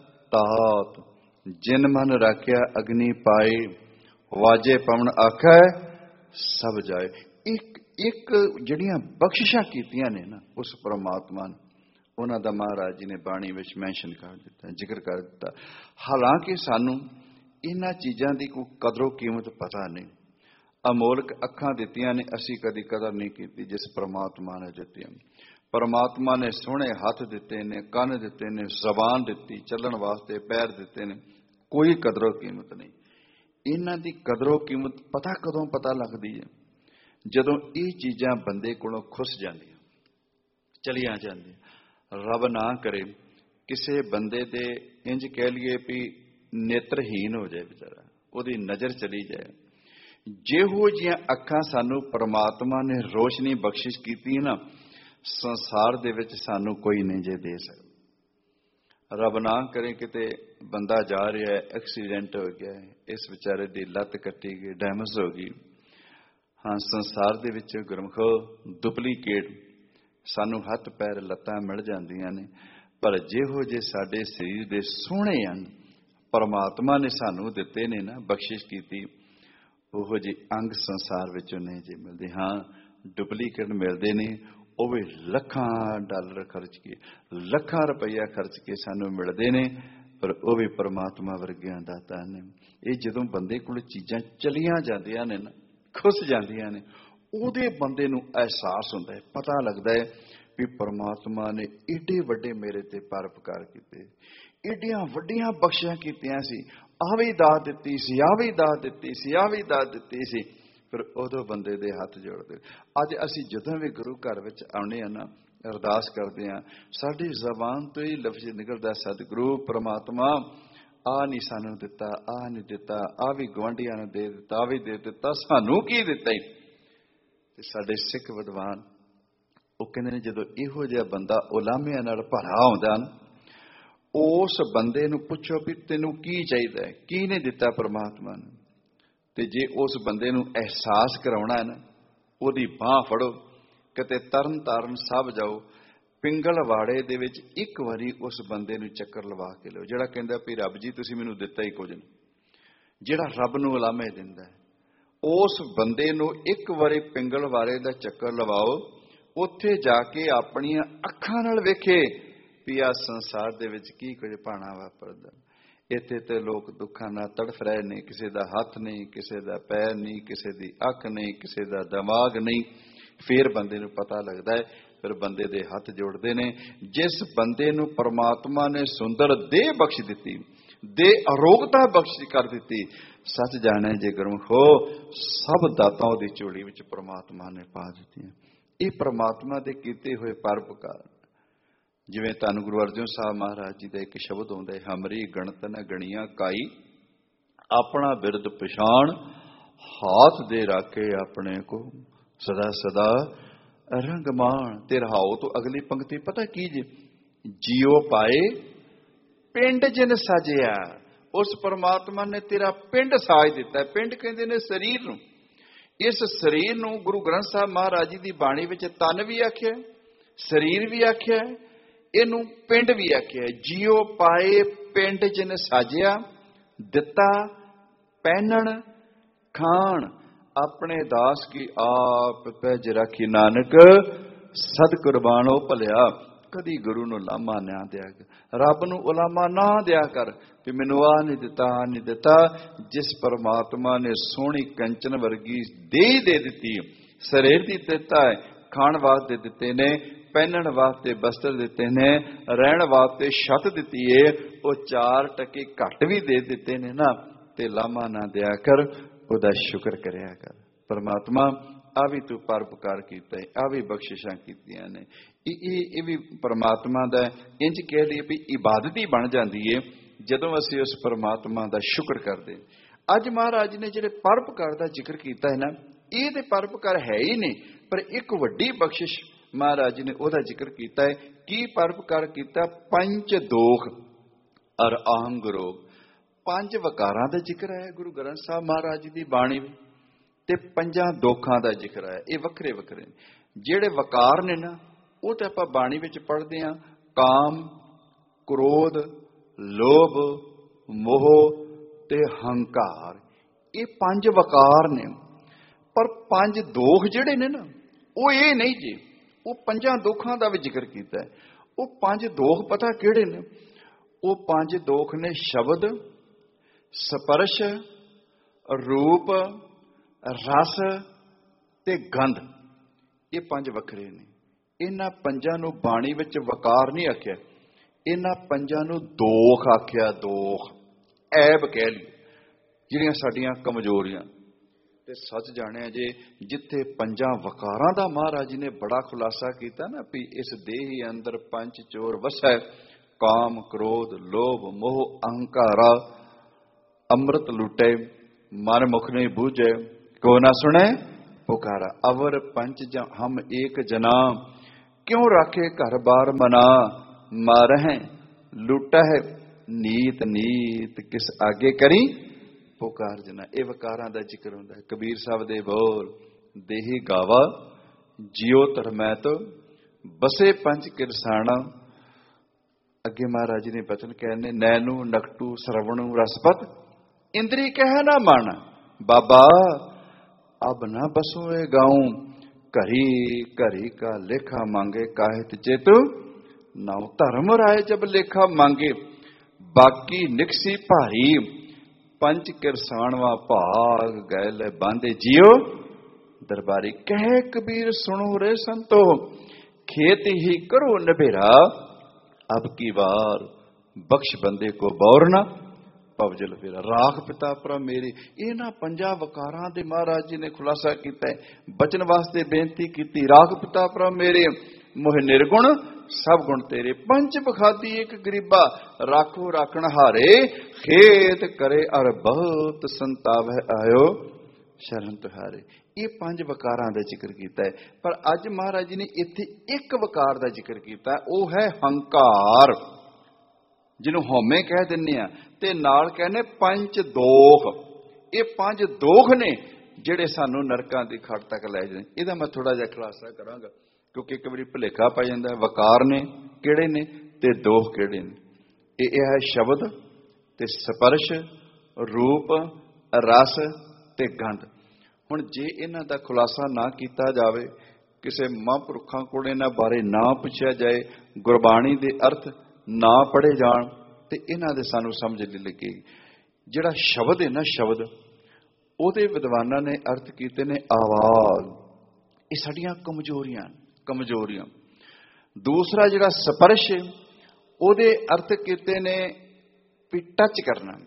ਤਾਤ, ਜਿਨ ਮਨ ਰਾਖਿਆ ਅਗਨੀ ਪਾਏ, ਵਾਜੇ ਪਵਨ ਆਖੈ ਸਭ ਜਾਏ। ਇੱਕ ਇੱਕ ਜਿਹੜੀਆਂ ਬਖਸ਼ਿਸ਼ਾਂ ਕੀਤੀਆਂ ਨੇ ਨਾ ਉਸ ਪਰਮਾਤਮਾ ਨੇ, ਉਹਨਾਂ ਦਾ ਮਹਾਰਾਜ ਜੀ ਨੇ ਬਾਣੀ ਵਿੱਚ ਮੈਂਸ਼ਨ ਕਰ ਦਿੱਤਾ, ਜ਼ਿਕਰ ਕਰ ਦਿੱਤਾ। ਹਾਲਾਂਕਿ ਸਾਨੂੰ ਇਹਨਾਂ ਚੀਜ਼ਾਂ ਦੀ ਕੋਈ ਕਦਰੋ ਕੀਮਤ ਪਤਾ ਨਹੀਂ। ਅਮੋਲਕ ਅੱਖਾਂ ਦਿੱਤੀਆਂ ਨੇ, ਅਸੀਂ ਕਦੀ ਕਦਰ ਨਹੀਂ ਕੀਤੀ ਜਿਸ ਪਰਮਾਤਮਾ ਨੇ ਦਿੱਤੀਆਂ। ਪਰਮਾਤਮਾ ਨੇ ਸੋਹਣੇ ਹੱਥ ਦਿੱਤੇ ਨੇ, ਕੰਨ ਦਿੱਤੇ ਨੇ, ਜ਼ਬਾਨ ਦਿੱਤੀ, ਚੱਲਣ ਵਾਸਤੇ ਪੈਰ ਦਿੱਤੇ ਨੇ, ਕੋਈ ਕਦਰੋ ਕੀਮਤ ਨਹੀਂ। ਇਹਨਾਂ ਦੀ ਕਦਰੋ ਕੀਮਤ ਪਤਾ ਕਦੋਂ ਪਤਾ ਲੱਗਦੀ ਹੈ? ਜਦੋਂ ਇਹ ਚੀਜ਼ਾਂ ਬੰਦੇ ਕੋਲੋਂ ਖੁੱਸ ਜਾਂਦੀਆਂ, ਚਲੀਆਂ ਜਾਂਦੀਆਂ। ਰੱਬ ਨਾ ਕਰੇ ਕਿਸੇ ਬੰਦੇ ਦੇ ਇੰਜ ਕਹਿ ਲਈਏ ਵੀ ਨੇਤਰਹੀਨ ਹੋ ਜਾਏ ਵਿਚਾਰਾ, ਉਹਦੀ ਨਜ਼ਰ ਚਲੀ ਜਾਏ। ਜਿਹੋ ਜਿਹੀਆਂ ਅੱਖਾਂ ਸਾਨੂੰ ਪਰਮਾਤਮਾ ਨੇ ਰੋਸ਼ਨੀ ਬਖਸ਼ਿਸ਼ ਕੀਤੀ ਨਾ, ਸੰਸਾਰ ਦੇ ਵਿੱਚ ਸਾਨੂੰ ਕੋਈ ਨਹੀਂ ਜੇ ਦੇ ਸਕਦਾ। ਰੱਬ ਨਾ ਕਰੇ ਕਿਤੇ ਬੰਦਾ ਜਾ ਰਿਹਾ ਹੈ, ਐਕਸੀਡੈਂਟ ਹੋ ਗਿਆ, ਇਸ ਵਿਚਾਰੇ ਦੀ ਲੱਤ ਕੱਟੀ ਗਈ, ਡੈਮੇਜ ਹੋ ਗਈ। ਹਾਂ, ਸੰਸਾਰ ਦੇ ਵਿੱਚ ਗੁਰਮਖੋ ਡੁਪਲੀਕੇਟ ਸਾਨੂੰ ਹੱਥ ਪੈਰ ਲੱਤਾਂ ਮਿਲ ਜਾਂਦੀਆਂ ਨੇ, ਪਰ ਜਿਹੋ ਜੇ ਸਾਡੇ ਸਰੀਰ ਦੇ ਸੋਹਣੇ ਹਨ ਪਰਮਾਤਮਾ ਨੇ ਸਾਨੂੰ ਦਿੱਤੇ ਨੇ ਨਾ, ਬਖਸ਼ਿਸ਼ ਕੀਤੀ, ਉਹੋ ਜਿਹੇ ਅੰਗ ਸੰਸਾਰ ਵਿੱਚੋਂ ਨਹੀਂ ਜੇ ਮਿਲਦੇ। ਹਾਂ, ਡੁਪਲੀਕੇਟ ਮਿਲਦੇ ਨੇ, ਉਹ ਵੀ ਲੱਖਾਂ ਡਾਲਰ ਖਰਚ ਕੇ, ਲੱਖਾਂ ਰੁਪਈਆ ਖਰਚ ਕੇ ਸਾਨੂੰ ਮਿਲਦੇ ਨੇ, ਪਰ ਉਹ ਵੀ ਪਰਮਾਤਮਾ ਵਰਗਿਆਂ ਦਾਤਾ ਨੇ। ਇਹ ਜਦੋਂ ਬੰਦੇ ਕੋਲ ਚੀਜ਼ਾਂ ਚਲੀਆਂ ਜਾਂਦੀਆਂ ਨੇ ਨਾ, ਖੁੱਸ ਜਾਂਦੀਆਂ ਨੇ, ਉਹਦੇ ਬੰਦੇ ਨੂੰ ਅਹਿਸਾਸ ਹੁੰਦਾ ਹੈ, ਪਤਾ ਲੱਗਦਾ ਹੈ ਵੀ ਪਰਮਾਤਮਾ ਨੇ ਏਡੇ ਵੱਡੇ ਮੇਰੇ ਤੇ ਪਰਉਪਕਾਰ ਕੀਤੇ, ਏਡੀਆਂ ਵੱਡੀਆਂ ਬਖਸ਼ਿਸ਼ਾਂ ਕੀਤੀਆਂ ਸੀ, ਆਹ ਵੀ ਦਾਤ ਦਿੱਤੀ ਸੀ, ਆਹ ਵੀ ਦਾਤ ਦਿੱਤੀ ਸੀ, ਆਹ ਵੀ ਦਾਤ ਦਿੱਤੀ ਸੀ। ਫਿਰ ਉਦੋਂ ਬੰਦੇ ਦੇ ਹੱਥ ਜੋੜਦੇ। ਅੱਜ ਅਸੀਂ ਜਦੋਂ ਵੀ ਗੁਰੂ ਘਰ ਵਿੱਚ ਆਉਂਦੇ ਹਾਂ ਨਾ, ਅਰਦਾਸ ਕਰਦੇ ਹਾਂ, ਸਾਡੀ ਜ਼ਬਾਨ ਤੋਂ ਹੀ ਲਫ਼ਜ਼ ਨਿਕਲਦਾ, ਸਤਿਗੁਰੂ ਪਰਮਾਤਮਾ ਆਹ ਨਹੀਂ ਸਾਨੂੰ ਦਿੱਤਾ, ਆਹ ਨਹੀਂ ਦਿੱਤਾ, ਆਹ ਵੀ ਗੁਆਂਢੀਆਂ ਨੂੰ ਦੇ ਦਿੱਤਾ, ਆਹ ਵੀ ਦੇ ਦਿੱਤਾ, ਸਾਨੂੰ ਕੀ ਦਿੱਤਾ ਹੀ? ਤੇ ਸਾਡੇ ਸਿੱਖ ਵਿਦਵਾਨ ਉਹ ਕਹਿੰਦੇ ਨੇ, ਜਦੋਂ ਇਹੋ ਜਿਹਾ ਬੰਦਾ ਉਲਾਮਿਆਂ ਨਾਲ ਭਰਾ ਆਉਂਦਾ ਨਾ, ਉਸ ਬੰਦੇ ਨੂੰ ਪੁੱਛੋ ਵੀ ਤੈਨੂੰ ਕੀ ਚਾਹੀਦਾ ਹੈ, ਕੀ ਨਹੀਂ ਦਿੱਤਾ ਪਰਮਾਤਮਾ ਨੇ। ਤੇ ਜੇ ਉਸ ਬੰਦੇ ਨੂੰ ਅਹਿਸਾਸ ਕਰਾਉਣਾ ਹੈ ਨਾ, ਉਹਦੀ ਬਾਂਹ ਫੜੋ, ਕਿਤੇ ਤਰਨ ਤਾਰਨ ਸਾਹਿਬ ਜਾਓ, ਪਿੰਗਲਵਾੜੇ ਦੇ ਵਿੱਚ ਇੱਕ ਵਾਰੀ ਉਸ ਬੰਦੇ ਨੂੰ ਚੱਕਰ ਲਵਾ ਕੇ ਲਓ, ਜਿਹੜਾ ਕਹਿੰਦਾ ਵੀ ਰੱਬ ਜੀ ਤੁਸੀਂ ਮੈਨੂੰ ਦਿੱਤਾ ਹੀ ਕੁਝ ਨਹੀਂ, ਜਿਹੜਾ ਰੱਬ ਨੂੰ ਉਲਾਮੇ ਦਿੰਦਾ ਹੈ, ਉਸ ਬੰਦੇ ਨੂੰ ਇੱਕ ਵਾਰੀ ਪਿੰਗਲਵਾੜੇ ਦਾ ਚੱਕਰ ਲਵਾਓ, ਉੱਥੇ ਜਾ ਕੇ ਆਪਣੀਆਂ ਅੱਖਾਂ ਨਾਲ ਵੇਖੇ ਵੀ ਆਹ ਸੰਸਾਰ ਦੇ ਵਿੱਚ ਕੀ ਕੁਝ ਭਾਣਾ ਵਾਪਰਦਾ। ਇੱਥੇ ਤੇ ਲੋਕ ਦੁੱਖਾਂ ਨਾਲ ਤੜਫ ਰਹੇ ਨੇ, ਕਿਸੇ ਦਾ ਹੱਥ ਨਹੀਂ, ਕਿਸੇ ਦਾ ਪੈਰ ਨਹੀਂ, ਕਿਸੇ ਦੀ ਅੱਖ ਨਹੀਂ, ਕਿਸੇ ਦਾ ਦਿਮਾਗ ਨਹੀਂ। ਫਿਰ ਬੰਦੇ ਨੂੰ ਪਤਾ ਲੱਗਦਾ ਹੈ, ਫਿਰ ਬੰਦੇ ਦੇ ਹੱਥ ਜੋੜਦੇ ਨੇ। ਜਿਸ ਬੰਦੇ ਨੂੰ ਪਰਮਾਤਮਾ ਨੇ ਸੁੰਦਰ ਦੇਹ ਬਖਸ਼ ਦਿੱਤੀ, ਦੇਹ ਅਰੋਗਤਾ ਬਖਸ਼ ਕਰ ਦਿੱਤੀ, ਸੱਚ ਜਾਣੇ ਜੇ ਗੁਰਮਖੋ ਸਭ ਦਾਤਾਂ ਉਹਦੀ ਝੋਲੀ ਵਿੱਚ ਪਰਮਾਤਮਾ ਨੇ ਪਾ ਦਿੱਤੀਆਂ। ਇਹ ਪਰਮਾਤਮਾ ਦੇ ਕੀਤੇ ਹੋਏ ਪਰਉਪਕਾਰ। ਜਿਵੇਂ ਧੰਨ ਗੁਰੂ ਅਰਜਨ ਸਾਹਿਬ ਮਹਾਰਾਜ ਜੀ ਦਾ ਇੱਕ ਸ਼ਬਦ ਆਉਂਦਾ ਹੈ, ਹਮਰੀ ਗਣਤ ਨ ਗਣੀਆਂ ਕਾਈ, ਆਪਣਾ ਬਿਰਦ ਪਛਾਣ, ਹਾਥ ਦੇ ਰਾਖੇ ਆਪਣੇ ਕੋ ਸਦਾ ਸਦਾ ਰੰਗ ਮਾਣ। ਤੇ ਰਹਾਓ ਤੋਂ ਅਗਲੀ ਪੰਕਤੀ ਪਤਾ ਕੀ ਜੀ, ਜੀਓ ਪਾਏ ਪਿੰਡ ਜਿਨ ਸਾਜਿਆ। ਉਸ ਪਰਮਾਤਮਾ ਨੇ ਤੇਰਾ ਪਿੰਡ ਸਾਜ ਦਿੱਤਾ। ਪਿੰਡ ਕਹਿੰਦੇ ਨੇ ਸਰੀਰ ਨੂੰ। ਇਸ ਸਰੀਰ ਨੂੰ ਗੁਰੂ ਗ੍ਰੰਥ ਸਾਹਿਬ ਮਹਾਰਾਜ ਜੀ ਦੀ ਬਾਣੀ ਵਿੱਚ ਤਨ ਵੀ ਆਖਿਆ, ਸਰੀਰ ਵੀ ਆਖਿਆ, ਇਹਨੂੰ ਪਿੰਡ ਵੀ ਆਖਿਆ। ਜੀਓ ਪਾਏ ਪਿੰਡ ਜਿਨ ਸਾਜਿਆ, ਦਿੱਤਾ ਪਹਿਨਣ ਖਾਣ, ਆਪਣੇ ਦਾਸ ਕੀ ਆਪ ਪੈਜ ਰਾਖੀ, ਨਾਨਕ ਸਦ ਕੁਰਬਾਨੋ ਭਲਿਆ। ਕਦੀ ਗੁਰੂ ਨੂੰ ਲਾਮਾ ਨਾ ਦਿਆ ਕਰ, ਰੱਬ ਨੂੰ ਉਲਾਮਾ ਨਾ ਦਿਆ ਕਰ ਵੀ ਮੈਨੂੰ ਆਹ ਨਹੀਂ ਦਿੱਤਾ, ਆਹ ਨਹੀਂ ਦਿੱਤਾ। ਜਿਸ ਪਰਮਾਤਮਾ ਨੇ ਸੋਹਣੀ ਕੰਚਨ ਵਰਗੀ ਦੇਹ ਦੇ ਦਿੱਤੀ, ਸਰੀਰ ਦੀ ਦਿੱਤਾ ਹੈ, ਖਾਣ ਵਾਸਤੇ ਦਿੱਤੇ ਨੇ, ਪਹਿਨਣ ਵਾਸਤੇ ਬਸਤਰ ਦਿੱਤੇ ਨੇ, ਰਹਿਣ ਵਾਸਤੇ ਛੱਤ ਦਿੱਤੀ ਏ, ਉਹ ਚਾਰ ਟਕੇ ਘੱਟ ਵੀ ਦੇ ਦਿੱਤੇ ਨੇ ਨਾ, ਤੇ ਲਾਮਾ ਨਾ ਦਿਆ ਕਰ, ਉਹਦਾ ਸ਼ੁਕਰ ਕਰਿਆ ਕਰ। ਪਰਮਾਤਮਾ ਆ ਵੀ ਤੂੰ ਪਰਉਪਕਾਰ ਕੀਤਾ, ਆ ਵੀ ਬਖਸ਼ਿਸ਼ਾਂ ਕੀਤੀਆਂ ਨੇ। ਇਹ ਇਹ ਵੀ ਪਰਮਾਤਮਾ ਦਾ ਇੰਜ ਕਹਿ ਲਈਏ ਵੀ ਇਬਾਦਤ ਹੀ ਬਣ ਜਾਂਦੀ ਏ ਜਦੋਂ ਅਸੀਂ ਉਸ ਪਰਮਾਤਮਾ ਦਾ ਸ਼ੁਕਰ ਕਰਦੇ। ਅੱਜ ਮਹਾਰਾਜ ਨੇ ਜਿਹੜੇ ਪਰਉਪਕਾਰ ਦਾ ਜ਼ਿਕਰ ਕੀਤਾ ਹੈ ਨਾ, ਇਹ ਤੇ ਪਰਉਪਕਾਰ ਹੈ ਹੀ ਨਹੀਂ, ਪਰ ਇੱਕ ਵੱਡੀ ਬਖਸ਼ਿਸ਼ ਮਹਾਰਾਜ ਨੇ ਉਹਦਾ ਜ਼ਿਕਰ ਕੀਤਾ ਹੈ। ਕੀ ਪਰਉਪਕਾਰ ਕੀਤਾ? ਪੰਜ ਦੋਖ ਅਰ ਆਹੰਗ ਰੋਗ, ਪੰਜ ਵਕਾਰਾਂ ਦਾ ਜ਼ਿਕਰ ਹੈ ਗੁਰੂ ਗ੍ਰੰਥ ਸਾਹਿਬ ਮਹਾਰਾਜ ਦੀ ਬਾਣੀ ਵਿੱਚ, ਤੇ ਪੰਜਾਂ ਦੋਖਾਂ ਦਾ ਜ਼ਿਕਰ ਹੈ। ਇਹ ਵੱਖਰੇ ਵੱਖਰੇ ਨੇ। ਜਿਹੜੇ ਵਕਾਰ ਨੇ ਨਾ, ਉਹ ਤੇ ਆਪਾਂ ਬਾਣੀ ਵਿੱਚ ਪੜ੍ਹਦੇ ਹਾਂ, ਕਾਮ, ਕ੍ਰੋਧ, ਲੋਭ, ਮੋਹ ਤੇ ਹੰਕਾਰ, ਇਹ ਪੰਜ ਵਕਾਰ ਨੇ। ਪਰ ਪੰਜ ਦੋਖ ਜਿਹੜੇ ਨੇ ਨਾ, ਉਹ ਇਹ ਨਹੀਂ ਜੀ, ਉਹ ਪੰਜਾਂ ਦੋਖਾਂ ਦਾ ਵੀ ਜ਼ਿਕਰ ਕੀਤਾ ਹੈ। ਉਹ ਪੰਜ ਦੋਖ ਪਤਾ ਕਿਹੜੇ ਨੇ? ਉਹ ਪੰਜ ਦੋਖ ਨੇ ਸ਼ਬਦ, ਸਪਰਸ਼, ਰੂਪ, ਰਸ ਤੇ ਗੰਧ। ਇਹ ਪੰਜ ਵੱਖਰੇ ਨੇ। ਇਹਨਾਂ ਪੰਜਾਂ ਨੂੰ ਬਾਣੀ ਵਿੱਚ ਵਕਾਰ ਨਹੀਂ ਆਖਿਆ, ਇਹਨਾਂ ਪੰਜਾਂ ਨੂੰ ਦੋਖ ਆਖਿਆ। ਦੋਖ, ਐਬ ਕਹਿ ਲਈ, ਜਿਹੜੀਆਂ ਸਾਡੀਆਂ ਕਮਜ਼ੋਰੀਆਂ। ਤੇ ਸੱਚ ਜਾਣਿਆ ਜੇ, ਜਿੱਥੇ ਪੰਜਾਂ ਵਕਾਰਾਂ ਦਾ ਮਹਾਰਾਜ ਨੇ ਬੜਾ ਖੁਲਾਸਾ ਕੀਤਾ ਨਾ, ਵੀ ਇਸ ਦੇਹੀ ਅੰਦਰ ਪੰਜ ਚੋਰ ਵਸੈ, ਕਾਮ, ਕ੍ਰੋਧ, ਲੋਭ, ਮੋਹ, ਅਹੰਕਾਰਾ, ਅੰਮ੍ਰਿਤ ਲੁਟੇ, ਮਨ ਮੁਖ ਨਹੀਂ ਬੂਝੇ, ਕੋ ਨਾ ਸੁਣੇ ਪੁਕਾਰਾ। ਅਵਰ ਪੰਚ ਹਮ ਏਕ जना, क्यों राखे घर बार मना, मारह लुटह नीत नीत, किस आगे करी पुकार जना। ये वकारां दा जिक्र हुंदा है। कबीर साहब दे बोल, देही गावा जियो धर्मैत, बसे पंच किरसाणा। अगे महाराज ने बचन कहने, नैनू नकटू श्रवणु रसपत, इंद्री कह ना माना, बाबा अब ना बसुए गाऊं, घरी घरी का लेखा मांगे, काहित चेतु नाउ धर्म राय जब लेखा मांगे, बाकी निकसी भारी, पंच किरसानवा भाग गए बांधे जियो दरबारी। कहे कबीर सुनो रे संतो, खेत ही करो नबेरा, अब की बार बख्श बंदे को बौरना, पवजल फेरा। राख पिता पर मेरी, इन्हां पंजां वकारां दे महाराज जी ने खुलासा कीता है। बचन वास्ते बेनती कीती, राख पिता पर मेरे, मोह निर्गुण सब गुण तेरे, पंच बखादी एक गरीबा, राखो राखण हारे, खेत करे अर बहुत संतावह आयो शरण तुहारे। ये पंज वकारां दा जिक्र कीता है। पर अज महाराज जी ने इत्थे एक वकार दा जिक्र कीता, वो है हंकार, ਜਿਹਨੂੰ ਹਉਮੈ ਕਹਿ ਦਿੰਦੇ ਆ, ਤੇ ਨਾਲ ਕਹਿੰਦੇ ਪੰਜ ਦੋਖ। ਇਹ ਪੰਜ ਦੋਖ ਨੇ ਜਿਹੜੇ ਸਾਨੂੰ ਨਰਕਾਂ ਦੀ ਖੱਡ ਤੱਕ ਲੈ ਜਾਂਦੇ। ਇਹਦਾ ਮੈਂ ਥੋੜਾ ਜਿਹਾ ਖੁਲਾਸਾ ਕਰਾਂਗਾ, ਕਿਉਂਕਿ ਇੱਕ ਵਾਰੀ ਭੁਲੇਖਾ ਪੈ ਜਾਂਦਾ। ਵਕਾਰ ਨੇ ਕਿਹੜੇ ਨੇ ਤੇ ਦੋਖ ਕਿਹੜੇ ਨੇ? ਇਹ ਹੈ ਸ਼ਬਦ ਤੇ ਸਪਰਸ਼, ਰੂਪ, ਰਸ ਤੇ ਗੰਧ। ਹੁਣ ਜੇ ਇਹਨਾਂ ਦਾ ਖੁਲਾਸਾ ਨਾ ਕੀਤਾ ਜਾਵੇ, ਕਿਸੇ ਮਹਾਂਪੁਰਖਾਂ ਕੋਲ ਇਹਨਾਂ ਬਾਰੇ ਨਾ ਪੁੱਛਿਆ ਜਾਏ, ਗੁਰਬਾਣੀ ਦੇ ਅਰਥ ਨਾ ਪੜ੍ਹੇ ਜਾਣ, ਤੇ ਇਹਨਾਂ ਦੇ ਸਾਨੂੰ ਸਮਝ ਨਹੀਂ ਲੱਗੇਗੀ। ਜਿਹੜਾ ਸ਼ਬਦ ਹੈ ਨਾ, ਸ਼ਬਦ, ਉਹਦੇ ਵਿਦਵਾਨਾਂ ਨੇ ਅਰਥ ਕੀਤੇ ਨੇ ਆਵਾਜ਼। ਇਹ ਸਾਡੀਆਂ ਕਮਜ਼ੋਰੀਆਂ ਕਮਜ਼ੋਰੀਆਂ ਦੂਸਰਾ ਜਿਹੜਾ ਸਪਰਸ਼, ਉਹਦੇ ਅਰਥ ਕੀਤੇ ਨੇ ਵੀ ਟੱਚ ਕਰਨਾ,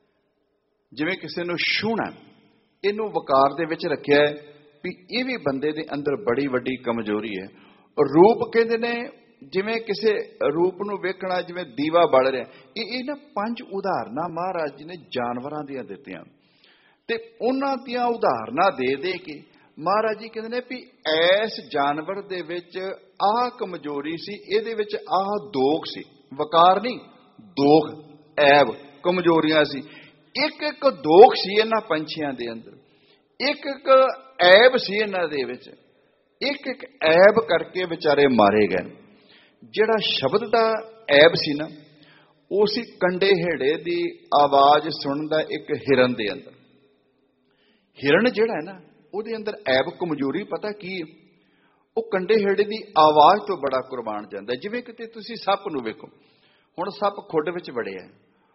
ਜਿਵੇਂ ਕਿਸੇ ਨੂੰ ਛੂਹਣਾ। ਇਹਨੂੰ ਵਕਾਰ ਦੇ ਵਿੱਚ ਰੱਖਿਆ ਹੈ ਵੀ ਇਹ ਵੀ ਬੰਦੇ ਦੇ ਅੰਦਰ ਬੜੀ ਵੱਡੀ ਕਮਜ਼ੋਰੀ ਹੈ। ਰੂਪ ਕਹਿੰਦੇ ਨੇ, ਜਿਵੇਂ ਕਿਸੇ ਰੂਪ ਨੂੰ ਵੇਖਣਾ, ਜਿਵੇਂ ਦੀਵਾ ਬਲ ਰਿਹਾ। ਇਹ ਇਹ ਨਾ ਪੰਜ ਉਦਾਹਰਨਾਂ ਮਹਾਰਾਜ ਜੀ ਨੇ ਜਾਨਵਰਾਂ ਦੀਆਂ ਦਿੱਤੀਆਂ, ਤੇ ਉਹਨਾਂ ਦੀਆਂ ਉਦਾਹਰਨਾਂ ਦੇ ਦੇ ਕੇ ਮਹਾਰਾਜ ਜੀ ਕਹਿੰਦੇ ਨੇ ਵੀ ਐਸ ਜਾਨਵਰ ਦੇ ਵਿੱਚ ਆਹ ਕਮਜ਼ੋਰੀ ਸੀ, ਇਹਦੇ ਵਿੱਚ ਆਹ ਦੋਖ ਸੀ। ਵਕਾਰ ਨਹੀਂ, ਦੋਖ, ਐਬ, ਕਮਜ਼ੋਰੀਆਂ ਸੀ। ਇੱਕ ਇੱਕ ਦੋਖ ਸੀ ਇਹਨਾਂ ਪੰਛੀਆਂ ਦੇ ਅੰਦਰ, ਇੱਕ ਇੱਕ ਐਬ ਸੀ ਇਹਨਾਂ ਦੇ ਵਿੱਚ। ਇੱਕ ਇੱਕ ਐਬ ਕਰਕੇ ਵਿਚਾਰੇ ਮਾਰੇ ਗਏ। ਜਿਹੜਾ ਸ਼ਬਦ ਦਾ ਐਬ ਸੀ ਨਾ, ਉਹ ਸੀ ਕੰਡੇ ਹੇੜੇ ਦੀ ਆਵਾਜ਼ ਸੁਣਨ ਦਾ ਇੱਕ ਹਿਰਨ ਦੇ ਅੰਦਰ। ਹਿਰਨ ਜਿਹੜਾ ਹੈ ਨਾ, ਉਹਦੇ ਅੰਦਰ ਐਬ, ਕਮਜ਼ੋਰੀ ਪਤਾ ਕੀ ਹੈ? ਉਹ ਕੰਡੇ ਹੇੜੇ ਦੀ ਆਵਾਜ਼ ਤੋਂ ਬੜਾ ਕੁਰਬਾਨ ਜਾਂਦਾ। ਜਿਵੇਂ ਕਿਤੇ ਤੁਸੀਂ ਸੱਪ ਨੂੰ ਵੇਖੋ, ਹੁਣ ਸੱਪ ਖੁੱਡ ਵਿੱਚ ਵੜਿਆ,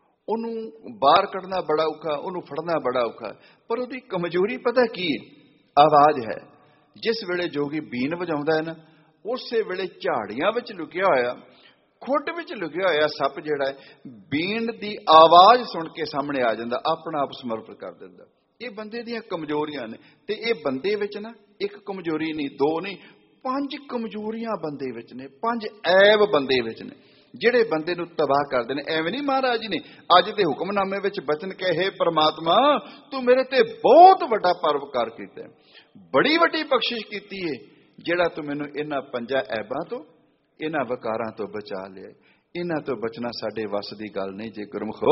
ਉਹਨੂੰ ਬਾਹਰ ਕੱਢਣਾ ਬੜਾ ਔਖਾ, ਉਹਨੂੰ ਫੜਨਾ ਬੜਾ ਔਖਾ, ਪਰ ਉਹਦੀ ਕਮਜ਼ੋਰੀ ਪਤਾ ਕੀ ਹੈ? ਆਵਾਜ਼ ਹੈ। ਜਿਸ ਵੇਲੇ ਜੋਗੀ ਬੀਨ ਵਜਾਉਂਦਾ ਹੈ ਨਾ, ਉਸੇ ਵੇਲੇ ਝਾੜੀਆਂ ਵਿੱਚ ਲੁਕਿਆ ਹੋਇਆ, ਖੁੱਡ ਵਿੱਚ ਲੁਕਿਆ ਹੋਇਆ ਸੱਪ ਜਿਹੜਾ ਹੈ, ਬੀਨ ਦੀ ਆਵਾਜ਼ ਸੁਣ ਕੇ ਸਾਹਮਣੇ ਆ ਜਾਂਦਾ, ਆਪਣਾ ਆਪ ਸਮਰਪਿਤ ਕਰ ਦਿੰਦਾ। ਇਹ ਬੰਦੇ ਦੀਆਂ ਕਮਜ਼ੋਰੀਆਂ ਨੇ। ਤੇ ਇਹ ਬੰਦੇ ਵਿੱਚ ਨਾ ਇੱਕ ਕਮਜ਼ੋਰੀ ਨਹੀਂ, ਦੋ ਨਹੀਂ, ਪੰਜ ਕਮਜ਼ੋਰੀਆਂ ਬੰਦੇ ਵਿੱਚ ਨੇ, ਪੰਜ ਐਬ ਬੰਦੇ ਵਿੱਚ ਨੇ, ਜਿਹੜੇ ਬੰਦੇ ਨੂੰ ਤਬਾਹ ਕਰਦੇ ਨੇ। ਐਵੇਂ ਨਹੀਂ ਮਹਾਰਾਜ ਜੀ ਨੇ ਅੱਜ ਦੇ ਹੁਕਮਨਾਮੇ ਵਿੱਚ ਬਚਨ ਕਹੇ, ਪਰਮਾਤਮਾ ਤੂੰ ਮੇਰੇ ਤੇ ਬਹੁਤ ਵੱਡਾ ਪਰਉਪਕਾਰ ਕੀਤਾ, ਬੜੀ ਵੱਡੀ ਬਖਸ਼ਿਸ਼ ਕੀਤੀ ਹੈ, ਜਿਹੜਾ ਤੂੰ ਮੈਨੂੰ ਇਹਨਾਂ ਪੰਜਾਂ ਐਬਾਂ ਤੋਂ, ਇਹਨਾਂ ਵਕਾਰਾਂ ਤੋਂ ਬਚਾ ਲਿਆ। ਇਹਨਾਂ ਤੋਂ ਬਚਣਾ ਸਾਡੇ ਵੱਸ ਦੀ ਗੱਲ ਨਹੀਂ। ਜੇ ਗੁਰਮੁਖੋ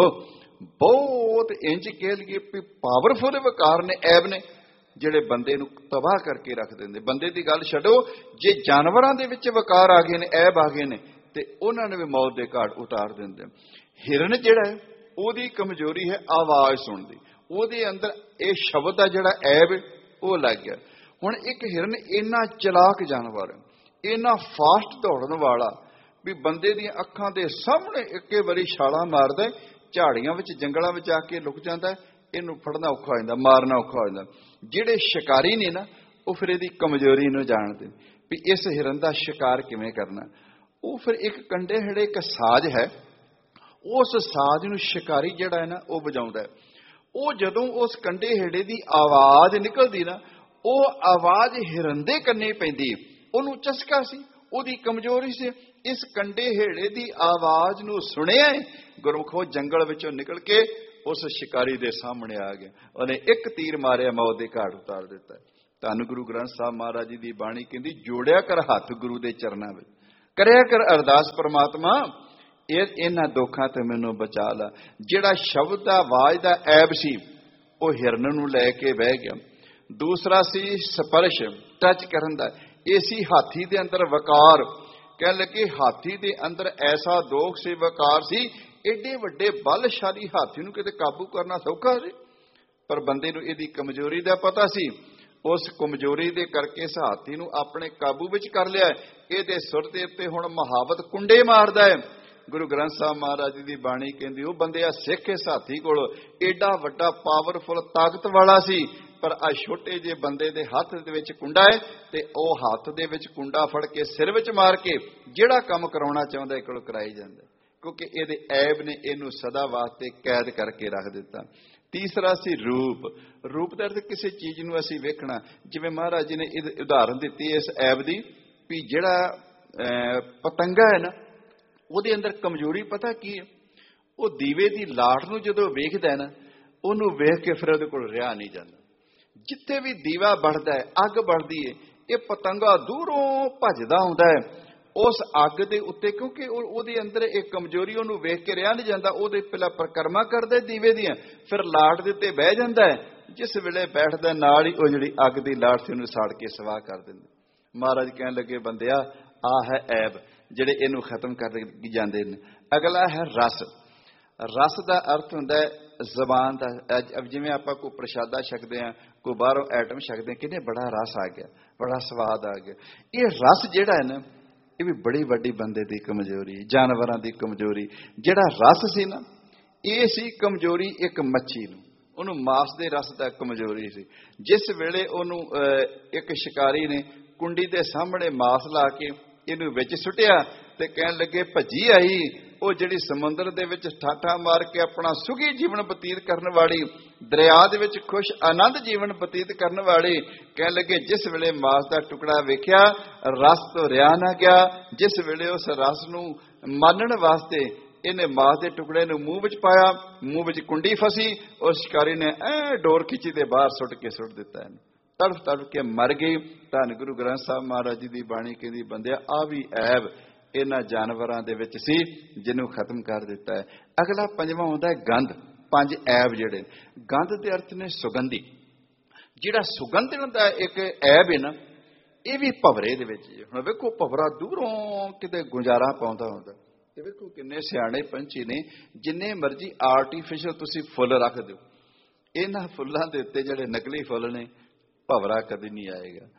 ਬਹੁਤ ਇੰਜ ਕਹਿ ਲਈਏ ਵੀ ਪਾਵਰਫੁਲ ਵਕਾਰ ਨੇ, ਐਬ ਨੇ, ਜਿਹੜੇ ਬੰਦੇ ਨੂੰ ਤਬਾਹ ਕਰਕੇ ਰੱਖ ਦਿੰਦੇ। ਬੰਦੇ ਦੀ ਗੱਲ ਛੱਡੋ, ਜੇ ਜਾਨਵਰਾਂ ਦੇ ਵਿੱਚ ਵਕਾਰ ਆ ਗਏ ਨੇ, ਐਬ ਆ ਗਏ ਨੇ, ਤੇ ਉਹਨਾਂ ਨੇ ਵੀ ਮੌਤ ਦੇ ਘਾਟ ਉਤਾਰ ਦਿੰਦੇ। ਹਿਰਨ ਜਿਹੜਾ ਹੈ, ਉਹਦੀ ਕਮਜ਼ੋਰੀ ਹੈ ਆਵਾਜ਼ ਸੁਣਦੀ, ਉਹਦੇ ਅੰਦਰ ਇਹ ਸ਼ਬਦ ਦਾ ਜਿਹੜਾ ਐਬ ਉਹ ਲੱਗ ਗਿਆ। ਹੁਣ ਇੱਕ ਹਿਰਨ ਇੰਨਾ ਚਲਾਕ ਜਾਨਵਰ, ਇੰਨਾ ਫਾਸਟ ਦੌੜਨ ਵਾਲਾ, ਵੀ ਬੰਦੇ ਦੀਆਂ ਅੱਖਾਂ ਦੇ ਸਾਹਮਣੇ ਇੱਕੇ ਵਾਰੀ ਛਾਲਾਂ ਮਾਰਦਾ, ਝਾੜੀਆਂ ਵਿੱਚ ਜੰਗਲਾਂ ਵਿੱਚ ਆ ਕੇ ਲੁਕ ਜਾਂਦਾ, ਇਹਨੂੰ ਫੜਨਾ ਔਖਾ ਹੋ ਜਾਂਦਾ, ਮਾਰਨਾ ਔਖਾ ਹੋ ਜਾਂਦਾ। ਜਿਹੜੇ ਸ਼ਿਕਾਰੀ ਨੇ ਨਾ, ਉਹ ਫਿਰ ਇਹਦੀ ਕਮਜ਼ੋਰੀ ਨੂੰ ਜਾਣਦੇ ਵੀ ਇਸ ਹਿਰਨ ਦਾ ਸ਼ਿਕਾਰ ਕਿਵੇਂ ਕਰਨਾ। ਉਹ ਫਿਰ ਇੱਕ ਕੰਡੇ ਹੇੜੇ ਇੱਕ ਸਾਜ਼ ਹੈ, ਉਸ ਸਾਜ਼ ਨੂੰ ਸ਼ਿਕਾਰੀ ਜਿਹੜਾ ਹੈ ਨਾ ਉਹ ਵਜਾਉਂਦਾ। ਉਹ ਜਦੋਂ ਉਸ ਕੰਡੇ ਹੇੜੇ ਦੀ ਆਵਾਜ਼ ਨਿਕਲਦੀ ਨਾ, ਉਹ ਆਵਾਜ਼ ਹਿਰਨ ਦੇ ਕੰਨੇ ਪੈਂਦੀ, ਉਹਨੂੰ ਚਸਕਾ ਸੀ, ਉਹਦੀ ਕਮਜ਼ੋਰੀ ਸੀ। ਇਸ ਕੰਡੇ ਹੇੜੇ ਦੀ ਆਵਾਜ਼ ਨੂੰ ਸੁਣਿਆ, ਗੁਰਮੁਖੋ ਜੰਗਲ ਵਿੱਚੋਂ ਨਿਕਲ ਕੇ ਉਸ ਸ਼ਿਕਾਰੀ ਦੇ ਸਾਹਮਣੇ ਆ ਗਿਆ, ਉਹਨੇ ਇੱਕ ਤੀਰ ਮਾਰਿਆ, ਮੌਤ ਦੇ ਘਾਟ ਉਤਾਰ ਦਿੱਤਾ। ਧੰਨ ਗੁਰੂ ਗ੍ਰੰਥ ਸਾਹਿਬ ਮਹਾਰਾਜ ਜੀ ਦੀ ਬਾਣੀ ਕਹਿੰਦੀ, ਜੋੜਿਆ ਕਰ ਹੱਥ ਗੁਰੂ ਦੇ ਚਰਨਾਂ ਵਿੱਚ, ਕਰਿਆ ਕਰ ਅਰਦਾਸ, ਪਰਮਾਤਮਾ ਇਹ ਇਹਨਾਂ ਦੁੱਖਾਂ ਤੋਂ ਮੈਨੂੰ ਬਚਾ ਲਾ। ਜਿਹੜਾ ਸ਼ਬਦ ਦਾ, ਆਵਾਜ਼ ਦਾ ਐਬ ਸੀ, ਉਹ ਹਿਰਨ ਨੂੰ ਲੈ ਕੇ ਬਹਿ ਗਿਆ। ਦੂਸਰਾ ਸੀ ਸਪਰਸ਼, ਟੱਚ ਕਰਨ ਦਾ। ਇਹ ਸੀ ਹਾਥੀ ਦੇ ਅੰਦਰ ਵਕਾਰ। ਕਹਿ ਲੱਗੇ ਹਾਥੀ ਦੇ ਅੰਦਰ ਐਸਾ ਦੋਖ ਸੀ, ਵਕਾਰ ਸੀ, ਏਡੇ ਵੱਡੇ ਬਲਸ਼ਾਲੀ ਹਾਥੀ ਨੂੰ ਕਿਤੇ ਕਾਬੂ ਕਰਨਾ ਸੌਖਾ ਸੀ, ਪਰ ਬੰਦੇ ਨੂੰ ਇਹਦੀ ਕਮਜ਼ੋਰੀ ਦਾ ਪਤਾ ਸੀ। ਉਸ ਕਮਜ਼ੋਰੀ ਦੇ ਕਰਕੇ ਇਸ ਹਾਥੀ ਨੂੰ ਆਪਣੇ ਕਾਬੂ ਵਿੱਚ ਕਰ ਲਿਆ। ਇਹਦੇ ਸੁਰ ਦੇ ਉੱਤੇ ਹੁਣ ਮੁਹਾਵਤ ਕੁੰਡੇ ਮਾਰਦਾ ਹੈ। ਗੁਰੂ ਗ੍ਰੰਥ ਸਾਹਿਬ ਮਹਾਰਾਜ ਜੀ ਦੀ ਬਾਣੀ ਕਹਿੰਦੀ, ਉਹ ਬੰਦਿਆ ਸਿੱਖ ਇਸ ਹਾਥੀ ਕੋਲ ਏਡਾ ਵੱਡਾ ਪਾਵਰਫੁਲ ਤਾਕਤ ਵਾਲਾ ਸੀ, ਪਰ ਆ ਛੋਟੇ ਜਿਹੇ ਬੰਦੇ ਦੇ ਹੱਥ ਦੇ ਵਿੱਚ ਕੁੰਡਾ ਹੈ, ਤੇ ਉਹ ਹੱਥ ਦੇ ਵਿੱਚ ਕੁੰਡਾ ਫੜ ਕੇ ਸਿਰ ਵਿੱਚ ਮਾਰ ਕੇ ਜਿਹੜਾ ਕੰਮ ਕਰਾਉਣਾ ਚਾਹੁੰਦਾ ਇਹ ਕੋਲ ਕਰਾਈ ਜਾਂਦਾ, ਕਿਉਂਕਿ ਇਹਦੇ ਐਬ ਨੇ ਇਹਨੂੰ ਸਦਾ ਵਾਸਤੇ ਕੈਦ ਕਰਕੇ ਰੱਖ ਦਿੱਤਾ। ਤੀਸਰਾ ਸੀ ਰੂਪ। ਰੂਪ ਦਾ ਅਰਥ ਕਿਸੇ ਚੀਜ਼ ਨੂੰ ਅਸੀਂ ਵੇਖਣਾ। ਜਿਵੇਂ ਮਹਾਰਾਜ ਜੀ ਨੇ ਇਹ ਉਦਾਹਰਨ ਦਿੱਤੀ ਇਸ ਐਬ ਦੀ, ਵੀ ਜਿਹੜਾ ਪਤੰਗਾ ਹੈ ਨਾ, ਉਹਦੇ ਅੰਦਰ ਕਮਜ਼ੋਰੀ ਪਤਾ ਕੀ ਹੈ? ਉਹ ਦੀਵੇ ਦੀ ਲਾਟ ਨੂੰ ਜਦੋਂ ਵੇਖਦਾ ਹੈ ਨਾ, ਉਹਨੂੰ ਵੇਖ ਕੇ ਫਿਰ ਉਹਦੇ ਕੋਲ ਰਿਹਾ ਨਹੀਂ ਜਾਂਦਾ। ਜਿੱਥੇ ਵੀ ਦੀਵਾ बढ़दा है, ਅੱਗ बढ़दी है, ਇਹ ਪਤੰਗਾ ਦੂਰੋਂ ਭੱਜਦਾ ਹੁੰਦਾ ਹੈ ਉਸ ਅੱਗ ਦੇ ਉੱਤੇ, ਕਿਉਂਕਿ ਉਹਦੇ ਅੰਦਰ ਇੱਕ ਕਮਜ਼ੋਰੀ, ਉਹਨੂੰ ਵੇਖ ਕੇ ਰਿਹਾ ਨਹੀਂ ਜਾਂਦਾ। ਉਹਦੇ ਪਹਿਲਾਂ ਪਰਿਕਰਮਾ ਕਰਦਾ ਦੀਵੇ ਦੀਆਂ, ਫਿਰ ਲਾਟ ਦੇ ਉੱਤੇ ਬਹਿ ਜਾਂਦਾ ਹੈ। ਜਿਸ ਵੇਲੇ ਬੈਠਦਾ ਨਾਲ ਹੀ ਉਹ ਜਿਹੜੀ ਅੱਗ ਦੀ ਲਾਟ ਸੀ ਉਹਨੂੰ ਸਾੜ ਕੇ ਸਵਾਹ ਕਰ ਦਿੰਦੇ। ਮਹਾਰਾਜ ਕਹਿਣ ਲੱਗੇ, ਬੰਦਿਆ ਆ ਹੈ ਐਬ ਜਿਹੜੇ ਇਹਨੂੰ ਖਤਮ ਕਰ ਜਾਂਦੇ ਨੇ। ਅਗਲਾ ਹੈ ਰਸ। ਰਸ ਦਾ ਅਰਥ ਹੁੰਦਾ ਹੈ ਜ਼ਬਾਨ ਦਾ। ਜਿਵੇਂ ਆਪਾਂ ਕੋਈ ਪ੍ਰਸ਼ਾਦਾ ਛਕਦੇ ਹਾਂ, ਕੋਈ ਬਾਹਰੋਂ ਐਟਮ ਛਕਦੇ ਹਾਂ, ਕਿੰਨੇ ਬੜਾ ਰਸ ਆ ਗਿਆ, ਬੜਾ ਸਵਾਦ ਆ ਗਿਆ। ਇਹ ਰਸ ਜਿਹੜਾ ਹੈ ਨਾ, ਇਹ ਵੀ ਬੜੀ ਵੱਡੀ ਬੰਦੇ ਦੀ ਕਮਜ਼ੋਰੀ, ਜਾਨਵਰਾਂ ਦੀ ਕਮਜ਼ੋਰੀ। ਜਿਹੜਾ ਰਸ ਸੀ ਨਾ, ਇਹ ਸੀ ਕਮਜ਼ੋਰੀ ਇੱਕ ਮੱਛੀ ਨੂੰ, ਉਹਨੂੰ ਮਾਸ ਦੇ ਰਸ ਦਾ ਕਮਜ਼ੋਰੀ ਸੀ। ਜਿਸ ਵੇਲੇ ਉਹਨੂੰ ਇੱਕ ਸ਼ਿਕਾਰੀ ਨੇ ਕੁੰਡੀ ਦੇ ਸਾਹਮਣੇ ਮਾਸ ਲਾ ਕੇ ਇਹਨੂੰ ਵਿੱਚ ਸੁੱਟਿਆ ਤੇ ਕਹਿਣ ਲੱਗੇ ਭੱਜੀ ਆਈ, ਉਹ ਜਿਹੜੀ ਸਮੁੰਦਰ ਦੇ ਵਿੱਚ ਠਾਠਾ ਮਾਰ ਕੇ ਆਪਣਾ ਸੁਖੀ ਜੀਵਨ ਬਤੀਤ ਕਰਨ ਵਾਲੀ, ਦਰਿਆ ਦੇ ਵਿੱਚ ਖੁਸ਼ ਆਨੰਦ ਜੀਵਨ ਬਤੀਤ ਕਰਨ ਵਾਲੀ, ਕਹਿਣ ਲੱਗੇ ਜਿਸ ਵੇਲੇ ਮਾਸ ਦਾ ਟੁਕੜਾ ਵੇਖਿਆ ਰਸ ਤੋਂ ਰਿਹਾ ਨਾ ਗਿਆ। ਜਿਸ ਵੇਲੇ ਉਸ ਰਸ ਨੂੰ ਮਾਨਣ ਵਾਸਤੇ ਇਹਨੇ ਮਾਸ ਦੇ ਟੁਕੜੇ ਨੂੰ ਮੂੰਹ ਵਿੱਚ ਪਾਇਆ, ਮੂੰਹ ਵਿੱਚ ਕੁੰਡੀ ਫਸੀ, ਉਸ ਸ਼ਿਕਾਰੀ ਨੇ ਐ ਡੋਰ ਖਿੱਚੀ ਤੇ ਬਾਹਰ ਸੁੱਟ ਕੇ ਸੁੱਟ ਦਿੱਤਾ ਇਹਨੂੰ, ਤੜਫ ਤੜਫ ਕੇ ਮਰ ਗਈ। ਧੰਨ ਗੁਰੂ ਗ੍ਰੰਥ ਸਾਹਿਬ ਮਹਾਰਾਜ ਜੀ ਦੀ ਬਾਣੀ ਕਹਿੰਦੀ, ਬੰਦਿਆ ਆ ਵੀ ਐਬ ਇਹਨਾਂ ਜਾਨਵਰਾਂ ਦੇ ਵਿੱਚ ਸੀ ਜਿਹਨੂੰ ਖਤਮ ਕਰ ਦਿੱਤਾ ਹੈ। ਅਗਲਾ ਪੰਜਵਾਂ ਹੁੰਦਾ ਹੈ ਗੰਧ। ਪੰਜ ਐਬ ਜਿਹੜੇ ਗੰਧ ਦੇ ਅਰਥ ਨੇ ਸੁਗੰਧੀ। ਜਿਹੜਾ ਸੁਗੰਧਣ ਦਾ ਇੱਕ ਐਬ ਹੈ ਨਾ, ਇਹ ਵੀ ਭਵਰੇ ਦੇ ਵਿੱਚ। ਹੁਣ ਵੇਖੋ ਭਵਰਾ ਦੂਰੋਂ ਕਿਤੇ ਗੁੰਜਾਰਾ ਪਾਉਂਦਾ ਹੁੰਦਾ, ਤੇ ਵੇਖੋ ਕਿੰਨੇ ਸਿਆਣੇ ਪੰਛੀ ਨੇ। ਜਿੰਨੇ ਮਰਜ਼ੀ ਆਰਟੀਫਿਸ਼ਲ ਤੁਸੀਂ ਫੁੱਲ ਰੱਖ ਦਿਓ, ਇਹਨਾਂ ਫੁੱਲਾਂ ਦੇ ਉੱਤੇ ਜਿਹੜੇ ਨਕਲੀ ਫੁੱਲ ਨੇ, ਭਵਰਾ ਕਦੇ ਨਹੀਂ ਆਏਗਾ।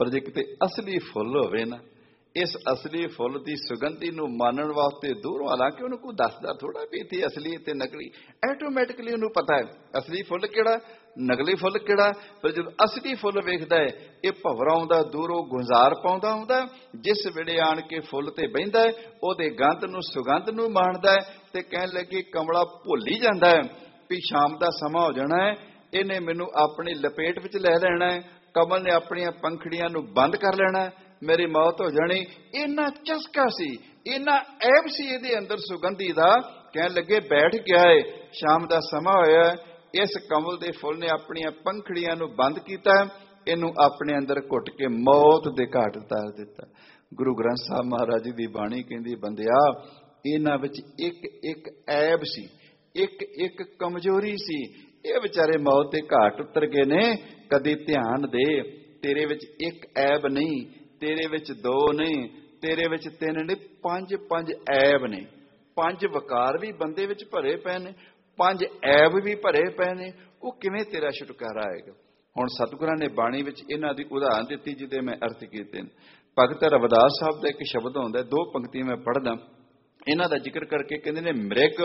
ਪਰ ਜੇ ਕਿਤੇ ਅਸਲੀ ਫੁੱਲ ਹੋਵੇ ਨਾ, ਇਸ ਅਸਲੀ ਫੁੱਲ ਦੀ ਸੁਗੰਧੀ ਨੂੰ ਮਾਣਨ ਵਾਸਤੇ ਦੂਰੋਂ, ਹਾਲਾਂਕਿ ਉਹਨੂੰ ਕੋਈ ਦੱਸਦਾ ਥੋੜਾ ਵੀ ਇੱਥੇ ਅਸਲੀ ਤੇ ਨਕਲੀ, ਆਟੋਮੈਟਿਕਲੀ ਉਹਨੂੰ ਪਤਾ ਹੈ ਅਸਲੀ ਫੁੱਲ ਕਿਹੜਾ, ਨਕਲੀ ਫੁੱਲ ਕਿਹੜਾ। ਪਰ ਜਦੋਂ ਅਸਲੀ ਫੁੱਲ ਵੇਖਦਾ ਹੈ, ਇਹ ਭਵਰਾ ਆਉਂਦਾ ਦੂਰੋਂ ਗੁਜ਼ਾਰ ਪਾਉਂਦਾ ਹੁੰਦਾ, ਜਿਸ ਵੇਲੇ ਆਣ ਕੇ ਫੁੱਲ ਤੇ ਬਹਿੰਦਾ ਹੈ, ਉਹਦੇ ਗੰਧ ਨੂੰ, ਸੁਗੰਧ ਨੂੰ ਮਾਣਦਾ ਹੈ, ਤੇ ਕਹਿਣ ਲੱਗੇ ਕਮਲਾ ਭੁੱਲ ਹੀ ਜਾਂਦਾ ਹੈ ਵੀ ਸ਼ਾਮ ਦਾ ਸਮਾਂ ਹੋ ਜਾਣਾ ਹੈ, ਇਹਨੇ ਮੈਨੂੰ ਆਪਣੀ ਲਪੇਟ ਵਿੱਚ ਲੈ ਲੈਣਾ ਹੈ, ਕਮਲ ਨੇ ਆਪਣੀਆਂ ਪੰਖੜੀਆਂ ਨੂੰ ਬੰਦ ਕਰ ਲੈਣਾ, ਮੇਰੀ ਮੌਤ ਹੋ ਜਾਣੀ। ਇੰਨਾ ਚਸਕਾ ਸੀ, ਇੰਨਾ ਐਬ ਸੀ ਇਹਦੇ ਅੰਦਰ ਸੁਗੰਧੀ ਦਾ। ਕਹਿਣ ਲੱਗੇ ਬੈਠ ਗਿਆ ਏ, ਸ਼ਾਮ ਦਾ ਸਮਾਂ ਹੋਇਆ, ਇਸ ਕਮਲ ਦੇ ਫੁੱਲ ਨੇ ਆਪਣੀਆਂ ਪੰਖੜੀਆਂ ਨੂੰ ਬੰਦ ਕੀਤਾ, ਇਹਨੂੰ ਆਪਣੇ ਅੰਦਰ ਘੁੱਟ ਕੇ ਮੌਤ ਦੇ ਘਾਟ ਉਤਾਰ ਦਿੱਤਾ। ਗੁਰੂ ਗ੍ਰੰਥ ਸਾਹਿਬ ਮਹਾਰਾਜ ਜੀ ਦੀ ਬਾਣੀ ਕਹਿੰਦੀ, ਬੰਦਿਆ ਇਹਨਾਂ ਵਿੱਚ ਇੱਕ ਇੱਕ ਐਬ ਸੀ, ਇੱਕ ਇੱਕ ਕਮਜ਼ੋਰੀ ਸੀ, ਇਹ ਵਿਚਾਰੇ ਮੌਤ ਦੇ ਘਾਟ ਉਤਰ ਗਏ ਨੇ। ਕਦੀ ਧਿਆਨ ਦੇ, ਤੇਰੇ ਵਿੱਚ ਇੱਕ ਐਬ ਨਹੀਂ, ਤੇਰੇ ਵਿੱਚ ਦੋ ਨਹੀਂ, ਤੇਰੇ ਵਿੱਚ ਤਿੰਨ ਨਹੀਂ, ਪੰਜ ਪੰਜ ਐਬ ਨੇ। ਪੰਜ ਵਕਾਰ ਵੀ ਬੰਦੇ ਵਿੱਚ ਭਰੇ ਪਏ ਨੇ, ਪੰਜ ਐਬ ਵੀ ਭਰੇ ਪਏ ਨੇ। ਉਹ ਕਿਵੇਂ ਤੇਰਾ ਛੁਟਕਾਰਾ ਆਏਗਾ? ਹੁਣ ਸਤਿਗੁਰਾਂ ਨੇ ਬਾਣੀ ਵਿੱਚ ਇਹਨਾਂ ਦੀ ਉਦਾਹਰਨ ਦਿੱਤੀ ਜਿਹਦੇ ਮੈਂ ਅਰਥ ਕੀਤੇ ਨੇ। ਭਗਤ ਰਵਿਦਾਸ ਸਾਹਿਬ ਦਾ ਇੱਕ ਸ਼ਬਦ ਆਉਂਦਾ, ਦੋ ਪੰਕਤੀਆਂ ਮੈਂ ਪੜ੍ਹਦਾ, ਇਹਨਾਂ ਦਾ ਜ਼ਿਕਰ ਕਰਕੇ ਕਹਿੰਦੇ ਨੇ, ਮ੍ਰਿਗ,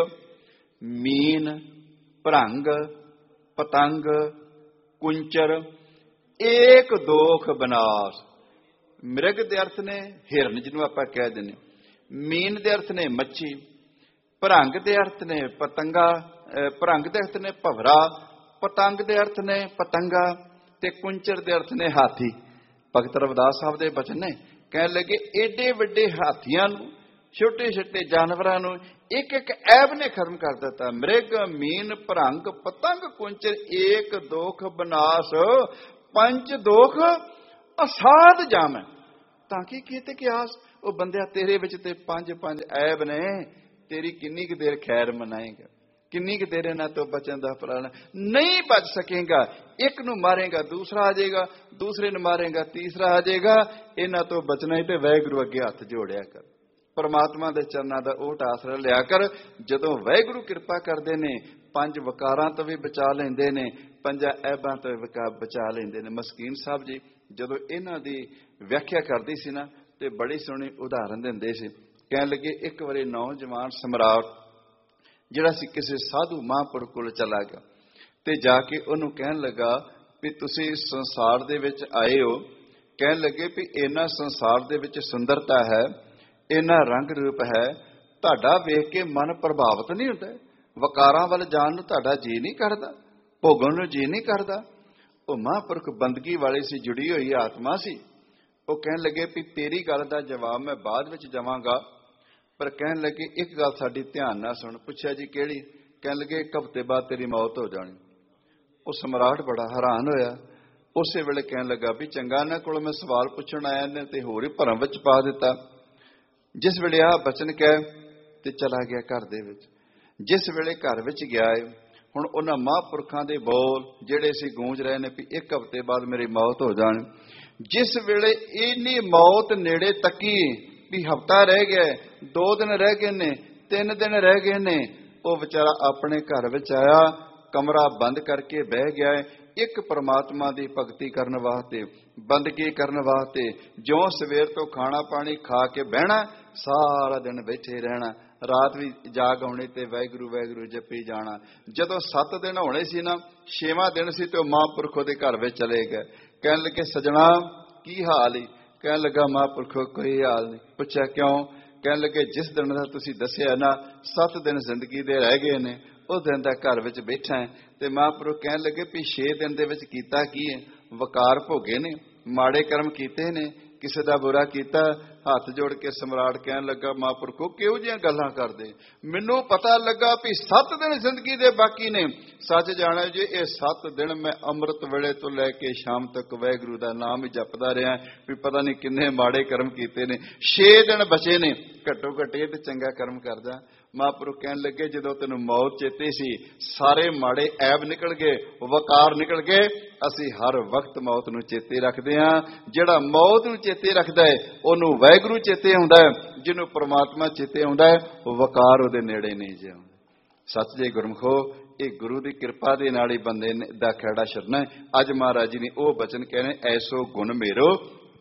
ਮੀਨ, ਭਰੰਗ, ਪਤੰਗ, ਕੁੰਚਰ, ਏਕ ਦੋਖ ਬਨਾਸ। ਮ੍ਰਿਗ ਦੇ ਅਰਥ ਨੇ ਹਿਰਨ, ਜਿਹਨੂੰ ਆਪਾਂ ਕਹਿ ਦਿੰਦੇ, ਮੀਨ ਦੇ ਅਰਥ ਨੇ ਮੱਛੀ, ਭਰੰਗ ਦੇ ਅਰਥ ਨੇ ਪਤੰਗਾ, ਭਰੰਗ ਦੇ ਅਰਥ ਨੇ ਭਵਰਾ, ਪਤੰਗ ਦੇ ਅਰਥ ਨੇ ਪਤੰਗਾ, ਤੇ ਕੁੰਚਰ ਦੇ ਅਰਥ ਨੇ ਹਾਥੀ। ਭਗਤ ਰਵਿਦਾਸ ਸਾਹਿਬ ਦੇ ਬਚਨ ਨੇ, ਕਹਿਣ ਲੱਗੇ ਏਡੇ ਵੱਡੇ ਹਾਥੀਆਂ ਨੂੰ, ਛੋਟੇ ਛੋਟੇ ਜਾਨਵਰਾਂ ਨੂੰ ਇੱਕ ਇੱਕ ਐਬ ਨੇ ਖਤਮ ਕਰ ਦਿੱਤਾ। ਮ੍ਰਿਗ, ਮੀਨ, ਭਰੰਗ, ਪਤੰਗ, ਕੁੰਚਰ, ਏਕ ਦੋਖ ਬਨਾਸ। ਪੰਜ ਦੋਖ ਅਸਾਧ ਜਾਮ, ਤਾਂ ਕੀ ਕੀਤੇ ਕਿਆਸ। ਉਹ ਬੰਦਿਆ ਤੇਰੇ ਵਿੱਚ ਤੇ ਪੰਜ ਪੰਜ ਐਬ ਨੇ, ਤੇਰੀ ਕਿੰਨੀ ਕੁ ਦੇਰ ਖੈਰ ਮਨਾਏਗਾ, ਕਿੰਨੀ ਕੁ ਦੇਰ ਇਹਨਾਂ ਤੋਂ ਬਚਣ ਦਾ ਪ੍ਰਣ, ਨਹੀਂ ਬਚ ਸਕੇਗਾ। ਇੱਕ ਨੂੰ ਮਾਰੇਗਾ ਦੂਸਰਾ ਆ ਜਾਏਗਾ, ਦੂਸਰੇ ਨੂੰ ਮਾਰੇਗਾ ਤੀਸਰਾ ਆ ਜਾਏਗਾ। ਇਹਨਾਂ ਤੋਂ ਬਚਣਾ ਹੀ ਤੇ ਵਾਹਿਗੁਰੂ ਅੱਗੇ ਹੱਥ ਜੋੜਿਆ ਕਰ, ਪਰਮਾਤਮਾ ਦੇ ਚਰਨਾਂ ਦਾ ਓਟ ਆਸਰਾ ਲਿਆ ਕਰ। ਜਦੋਂ ਵਾਹਿਗੁਰੂ ਕਿਰਪਾ ਕਰਦੇ ਨੇ, ਪੰਜ ਵਕਾਰਾਂ ਤੋਂ ਵੀ ਬਚਾ ਲੈਂਦੇ ਨੇ, ਪੰਜਾਂ ਐਬਾਂ ਤੋਂ ਵੀ ਬਚਾ ਲੈਂਦੇ ਨੇ। ਮਸਕੀਨ ਸਾਹਿਬ ਜੀ ਜਦੋਂ ਇਹਨਾਂ ਦੀ ਵਿਆਖਿਆ ਕਰਦੀ ਸੀ ਨਾ, ਤੇ ਬੜੀ ਸੋਹਣੀ ਉਦਾਹਰਨ ਦਿੰਦੇ ਸੀ। ਕਹਿਣ ਲੱਗੇ, ਇੱਕ ਵਾਰੀ ਨੌਜਵਾਨ ਸਮਰਾਟ ਜਿਹੜਾ ਸੀ ਕਿਸੇ ਸਾਧੂ ਮਹਾਂਪੁਰਖ ਕੋਲ ਚਲਾ ਗਿਆ, ਤੇ ਜਾ ਕੇ ਉਹਨੂੰ ਕਹਿਣ ਲੱਗਾ ਵੀ ਤੁਸੀਂ ਸੰਸਾਰ ਦੇ ਵਿੱਚ ਆਏ ਹੋ। ਕਹਿਣ ਲੱਗੇ ਵੀ ਇਹਨਾਂ ਸੰਸਾਰ ਦੇ ਵਿੱਚ ਸੁੰਦਰਤਾ ਹੈ, ਇਹਨਾਂ ਰੰਗ ਰੂਪ ਹੈ, ਤੁਹਾਡਾ ਵੇਖ ਕੇ ਮਨ ਪ੍ਰਭਾਵਿਤ ਨਹੀਂ ਹੁੰਦਾ, ਵਕਾਰਾਂ ਵੱਲ ਜਾਣ ਨੂੰ ਤੁਹਾਡਾ ਜੀ ਨਹੀਂ ਕਰਦਾ, ਭੋਗਣ ਨੂੰ ਜੀ ਨਹੀਂ ਕਰਦਾ। ਉਹ ਮਹਾਂਪੁਰਖ ਬੰਦਗੀ ਵਾਲੇ ਸੀ, ਜੁੜੀ ਹੋਈ ਆਤਮਾ ਸੀ। ਉਹ ਕਹਿਣ ਲੱਗੇ ਵੀ ਤੇਰੀ ਗੱਲ ਦਾ ਜਵਾਬ ਮੈਂ ਬਾਅਦ ਵਿੱਚ ਦੇਵਾਂਗਾ, ਪਰ ਕਹਿਣ ਲੱਗੇ ਇੱਕ ਗੱਲ ਸਾਡੀ ਧਿਆਨ ਨਾਲ ਸੁਣ। ਪੁੱਛਿਆ ਜੀ ਕਿਹੜੀ? ਕਹਿਣ ਲੱਗੇ ਇੱਕ ਹਫ਼ਤੇ ਬਾਅਦ ਤੇਰੀ ਮੌਤ ਹੋ ਜਾਣੀ। ਉਹ ਸਮਰਾਟ ਬੜਾ ਹੈਰਾਨ ਹੋਇਆ। ਉਸੇ ਵੇਲੇ ਕਹਿਣ ਲੱਗਾ ਵੀ ਚੰਗਾ, ਇਹਨਾਂ ਕੋਲ ਮੈਂ ਸਵਾਲ ਪੁੱਛਣ ਆਇਆ ਨੇ ਤੇ ਹੋਰ ਹੀ ਭਰਮ ਵਿੱਚ ਪਾ ਦਿੱਤਾ। ਜਿਸ ਵੇਲੇ ਆਹ ਬਚਨ ਕਹਿ ਤੇ ਚਲਾ ਗਿਆ ਘਰ ਦੇ ਵਿੱਚ। ਜਿਸ ਵੇਲੇ ਘਰ ਵਿੱਚ ਗਿਆ ਏ, ਹੁਣ ਉਹਨਾਂ ਮਹਾਂਪੁਰਖਾਂ ਦੇ ਬੋਲ ਜਿਹੜੇ ਸੀ ਗੂੰਜ ਰਹੇ ਨੇ ਵੀ ਇੱਕ ਹਫ਼ਤੇ ਬਾਅਦ ਮੇਰੀ ਮੌਤ ਹੋ ਜਾਣੀ। ਜਿਸ ਵੇਲੇ ਇੰਨੀ ਮੌਤ ਨੇੜੇ ਤੱਕੀ ਵੀ ਹਫ਼ਤਾ ਰਹਿ ਗਿਆ, ਦੋ ਦਿਨ ਰਹਿ ਗਏ ਨੇ, ਤਿੰਨ ਦਿਨ ਰਹਿ ਗਏ ਨੇ, ਉਹ ਵਿਚਾਰਾ ਆਪਣੇ ਘਰ ਵਿੱਚ ਆਇਆ, ਕਮਰਾ ਬੰਦ ਕਰਕੇ ਬਹਿ ਗਿਆ ਹੈ, ਇੱਕ ਪਰਮਾਤਮਾ ਦੀ ਭਗਤੀ ਕਰਨ ਵਾਸਤੇ, ਬੰਦਗੀ ਕਰਨ ਵਾਸਤੇ। ਜਿਉਂ ਸਵੇਰ ਤੋਂ ਖਾਣਾ ਪਾਣੀ ਖਾ ਕੇ ਬਹਿਣਾ, ਸਾਰਾ ਦਿਨ ਬੈਠੇ ਰਹਿਣਾ, ਰਾਤ ਵੀ ਜਾਗ ਆਉਣੀ ਤੇ ਵਾਹਿਗੁਰੂ ਵਾਹਿਗੁਰੂ ਜਪੀ ਜਾਣਾ। ਜਦੋਂ ਸੱਤ ਦਿਨ ਹੋਣੇ ਸੀ ਨਾ, ਛੇਵਾਂ ਦਿਨ ਸੀ ਤੇ ਉਹ ਮਹਾਂਪੁਰਖੋ ਦੇ ਘਰ ਵਿੱਚ ਚਲੇ ਗਏ। ਕਹਿਣ ਲੱਗੇ ਸਜਣਾ ਕੀ ਹਾਲ ਈ? ਕਹਿਣ ਲੱਗਾ ਮਹਾਂਪੁਰਖੋ ਕੋਈ ਹਾਲ ਨਹੀਂ। ਪੁੱਛਿਆ ਕਿਉਂ? ਕਹਿਣ ਲੱਗੇ ਜਿਸ ਦਿਨ ਦਾ ਤੁਸੀਂ ਦੱਸਿਆ ਨਾ, ਸੱਤ ਦਿਨ ਜ਼ਿੰਦਗੀ ਦੇ ਰਹਿ ਗਏ ਨੇ, ਉਸ ਦਿਨ ਦਾ ਘਰ ਵਿੱਚ ਬੈਠਾ ਹੈ। ਤੇ ਮਹਾਂਪੁਰਖ ਕਹਿਣ ਲੱਗੇ ਵੀ ਛੇ ਦਿਨ ਦੇ ਵਿੱਚ ਕੀਤਾ ਕੀ ਹੈ? ਵਕਾਰ ਭੋਗੇ ਨੇ, ਮਾੜੇ ਕਰਮ ਕੀਤੇ ਨੇ, ਕਿਸੇ ਦਾ ਬੁਰਾ ਕੀਤਾ। ਹੱਥ ਜੋੜ ਕੇ ਸਮਰਾਟ ਕਹਿਣ ਲੱਗਾ ਮਹਾਂਪੁਰਖੋ ਕਿਹੋ ਜਿਹੀਆਂ ਗੱਲਾਂ ਕਰਦੇ? ਮੈਨੂੰ ਪਤਾ ਲੱਗਾ ਵੀ ਸੱਤ ਦਿਨ ਜ਼ਿੰਦਗੀ ਦੇ ਬਾਕੀ ਨੇ। ਸੱਚ ਜਾਣਾ ਜੀ, ਇਹ ਸੱਤ ਦਿਨ ਮੈਂ ਅੰਮ੍ਰਿਤ ਵੇਲੇ ਤੋਂ ਲੈ ਕੇ ਸ਼ਾਮ ਤੱਕ ਵਾਹਿਗੁਰੂ ਦਾ ਨਾਮ ਹੀ ਜਪਦਾ ਰਿਹਾ, ਵੀ ਪਤਾ ਨਹੀਂ ਕਿੰਨੇ ਮਾੜੇ ਕਰਮ ਕੀਤੇ ਨੇ। ਛੇ ਦਿਨ ਬਚੇ ਨੇ, ਘੱਟੋ ਘੱਟ ਇਹ ਤੇ ਚੰਗਾ ਕਰਮ ਕਰਦਾ। ਮਹਾਂਪੁਰਖ ਕਹਿਣ ਲੱਗੇ ਜਦੋਂ ਤੈਨੂੰ ਮੌਤ ਚੇਤੇ ਸੀ, ਸਾਰੇ ਮਾੜੇ ਐਬ ਨਿਕਲ ਗਏ, ਵਕਾਰ ਨਿਕਲ ਗਏ। ਅਸੀਂ ਹਰ ਵਕਤ ਮੌਤ ਨੂੰ ਚੇਤੇ ਰੱਖਦੇ ਹਾਂ। ਜਿਹੜਾ ਮੌਤ ਨੂੰ ਚੇਤੇ ਰੱਖਦਾ ਹੈ ਉਹਨੂੰ ਵਾਹਿਗੁਰੂ ਚੇਤੇ ਆਉਂਦਾ ਹੈ, ਜਿਹਨੂੰ ਪ੍ਰਮਾਤਮਾ ਚੇਤੇ ਆਉਂਦਾ ਹੈ ਉਹ ਵਕਾਰ ਉਹਦੇ ਨੇੜੇ ਨਹੀਂ ਜੇ ਆਉਂਦਾ। ਸੱਚ ਜੇ ਗੁਰਮਖੋ, ਇਹ ਗੁਰੂ ਦੀ ਕਿਰਪਾ ਦੇ ਨਾਲ ਹੀ ਬੰਦੇ ਦਾ ਖਹਿੜਾ ਛੱਡਣਾ। ਅੱਜ ਮਹਾਰਾਜ ਜੀ ਨੇ ਉਹ ਬਚਨ ਕਹਿੰਦੇ, ਐਸੋ ਗੁਣ ਮੇਰੋ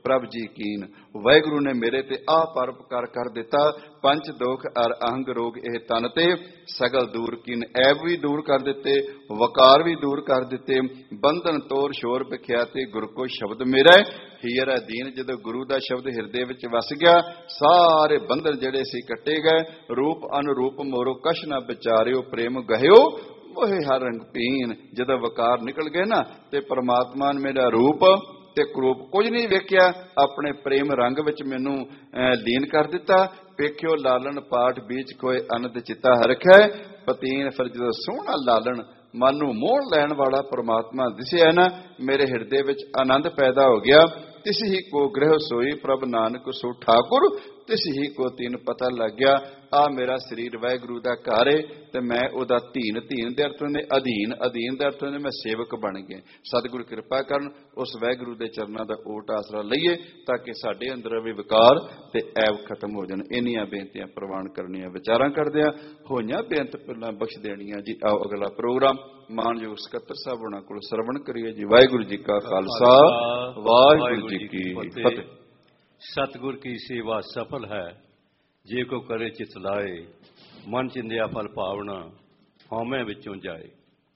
ਪ੍ਰਭ ਜੀ ਕੀਨ। ਵਾਹਿਗੁਰੂ ਨੇ ਮੇਰੇ ਤੇ ਆ ਪਰਉਪਕਾਰ ਕਰ ਦਿੱਤਾ, ਪੰਜ ਦੁਖ ਅਰ ਅਹੰਗ ਰੋਗ ਇਹ ਤਨ ਤੇ ਸਗਲ ਦੂਰ ਕੀਨ। ਐਬ ਵੀ ਦੂਰ ਕਰ ਦਿੱਤੇ, ਵਕਾਰ ਵੀ ਦੂਰ ਕਰ ਦਿੱਤੇ, ਬੰਧਨ ਤੋਰ ਸ਼ੋਰ ਵਿਖਿਆ ਤੇ ਗੁਰੂ ਕੋ ਸ਼ਬਦ ਮੇਰਾ ਹੀਰ ਹੈ ਦੀਨ। ਜਦੋਂ ਗੁਰੂ ਦਾ ਸ਼ਬਦ ਹਿਰਦੇ ਵਿੱਚ ਵਸ ਗਿਆ, ਸਾਰੇ ਬੰਧਨ ਜਿਹੜੇ ਸੀ ਕੱਟੇ ਗਏ। ਰੂਪ ਅਨੁਰੂਪ ਮੋਰੋ ਕਛ ਨਾ ਵਿਚਾਰਿਓ, ਪ੍ਰੇਮ ਗਹਿਓ ਮੋਹਿ ਹਰ ਰੰਗ ਪੀਨ। ਜਦੋਂ ਵਕਾਰ ਨਿਕਲ ਗਏ ਨਾ ਤੇ ਪਰਮਾਤਮਾ ਨੇ ਮੇਰਾ ਰੂਪ ਤੇ ਕਰੂਪ ਕੁਝ ਨਹੀਂ ਵੇਖਿਆ, ਆਪਣੇ ਪ੍ਰੇਮ ਰੰਗ ਵਿੱਚ ਮੈਨੂੰ ਲੀਨ ਕਰ ਦਿੱਤਾ। ਵੇਖਿਓ ਲਾਲਣ ਪਾਠ ਬੀਚ ਕੋਏ ਅਨੰਦ ਚਿੱਤਾ ਹਰਖੈ ਪਤੀਨ। ਫਿਰ ਜਦੋਂ ਸੋਹਣਾ ਲਾਲਣ ਮਨ ਨੂੰ ਮੋਹ ਲੈਣ ਵਾਲਾ ਪਰਮਾਤਮਾ ਦਿਸਿਆ ਨਾ, ਮੇਰੇ ਹਿਰਦੇ ਵਿੱਚ ਆਨੰਦ ਪੈਦਾ ਹੋ ਗਿਆ। ਤਿਸ ਹੀ ਕੋ ਗ੍ਰਹਿ ਸੋਈ ਪ੍ਰਭ ਨਾਨਕ ਸੋ ਠਾਕੁਰ, ਤਿਸ ਹੀ ਕੋ ਤੀਨ ਪਤਾ ਲੱਗ ਗਿਆ। ਆ ਮੇਰਾ ਸਰੀਰ ਵਾਹਿਗੁਰੂ ਦਾ ਘਰ ਏ ਤੇ ਮੈਂ ਉਹਦਾ ਧੀਨ। ਧੀਨ ਦੇ ਅਰਥ ਨੇ ਅਧੀਨ, ਅਧੀਨ ਦੇ ਅਰਥ ਨੇ ਮੈਂ ਸੇਵਕ ਬਣ ਗਿਆ। ਸਤਿਗੁਰੂ ਕਿਰਪਾ ਕਰਨ, ਉਸ ਵਾਹਿਗੁਰੂ ਦੇ ਚਰਨਾਂ ਦਾ ਓਟ ਆਸਰਾ ਲਈਏ ਤਾਂ ਕਿ ਸਾਡੇ ਅੰਦਰ ਵੀ ਵਿਕਾਰ ਤੇ ਐਬ ਖਤਮ ਹੋ ਜਾਣ। ਇੰਨੀਆਂ ਬੇਨਤੀਆਂ ਪ੍ਰਵਾਨ ਕਰਨੀਆਂ ਵਿਚਾਰਾਂ ਕਰਦਿਆਂ ਹੋਈਆਂ ਬੇਨਤ ਪਹਿਲਾਂ ਬਖਸ਼ ਦੇਣੀਆਂ ਜੀ। ਆਓ ਅਗਲਾ ਪ੍ਰੋਗਰਾਮ ਮਾਨਯੋਗ ਸਕੱਤਰ ਸਾਹਿਬ ਉਹਨਾਂ ਕੋਲ ਸਰਵਣ ਕਰੀਏ ਜੀ। ਵਾਹਿਗੁਰੂ ਜੀ ਕਾ ਖਾਲਸਾ, ਵਾਹਿਗੁਰੂ ਜੀ ਕੀ ਫਤਿਹ। ਸਤਿਗੁਰ ਕੀ ਸੇਵਾ ਸਫਲ ਹੈ, ਜੇ ਕੋ ਕਰੇ ਚਿਤ ਲਾਏ। ਮਨ ਚਿੰਦਿਆ ਫਲ ਭਾਵਨਾ, ਹਉਮੈ ਵਿੱਚੋਂ ਜਾਏ।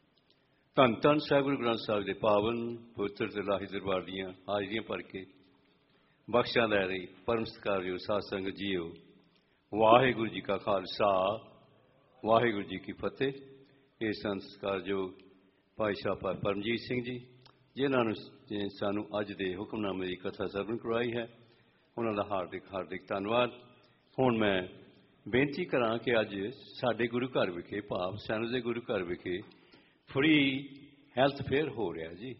ਧੰਨ ਧੰਨ ਸਾਹਿਬ ਗੁਰੂ ਗ੍ਰੰਥ ਸਾਹਿਬ ਦੇ ਪਾਵਨ ਪਵਿੱਤਰ ਤੇ ਲਾਹੀ ਦਰਬਾਰ ਦੀਆਂ ਹਾਜ਼ਰੀਆਂ ਭਰ ਕੇ ਬਖਸ਼ਾਂ ਲੈ ਰਹੀ ਪਰਮ ਸਤਿਕਾਰਯੋਗ ਸਾਧ ਸੰਗਤ ਜੀਓ, ਵਾਹਿਗੁਰੂ ਜੀ ਕਾ ਖਾਲਸਾ, ਵਾਹਿਗੁਰੂ ਜੀ ਕੀ ਫਤਿਹ। ਇਹ ਸੰਸਕਾਰਯੋਗ ਭਾਈ ਸਾਹਿਬ ਪਰਮਜੀਤ ਸਿੰਘ ਜੀ, ਜਿਨ੍ਹਾਂ ਨੂੰ ਸਾਨੂੰ ਅੱਜ ਦੇ ਹੁਕਮਨਾਮੇ ਦੀ ਕਥਾ ਸਰਵਣ ਕਰਵਾਈ ਹੈ, ਉਹਨਾਂ ਦਾ ਹਾਰਦਿਕ ਹਾਰਦਿਕ ਧੰਨਵਾਦ। ਹੁਣ ਮੈਂ ਬੇਨਤੀ ਕਰਾਂ ਕਿ ਅੱਜ ਸਾਡੇ ਗੁਰੂ ਘਰ ਵਿਖੇ, ਭਾਵ ਸੈਨਿਕ ਦੇ ਗੁਰੂ ਘਰ ਵਿਖੇ ਫਰੀ ਹੈਲਥ ਫੇਅਰ ਹੋ ਰਿਹਾ ਜੀ,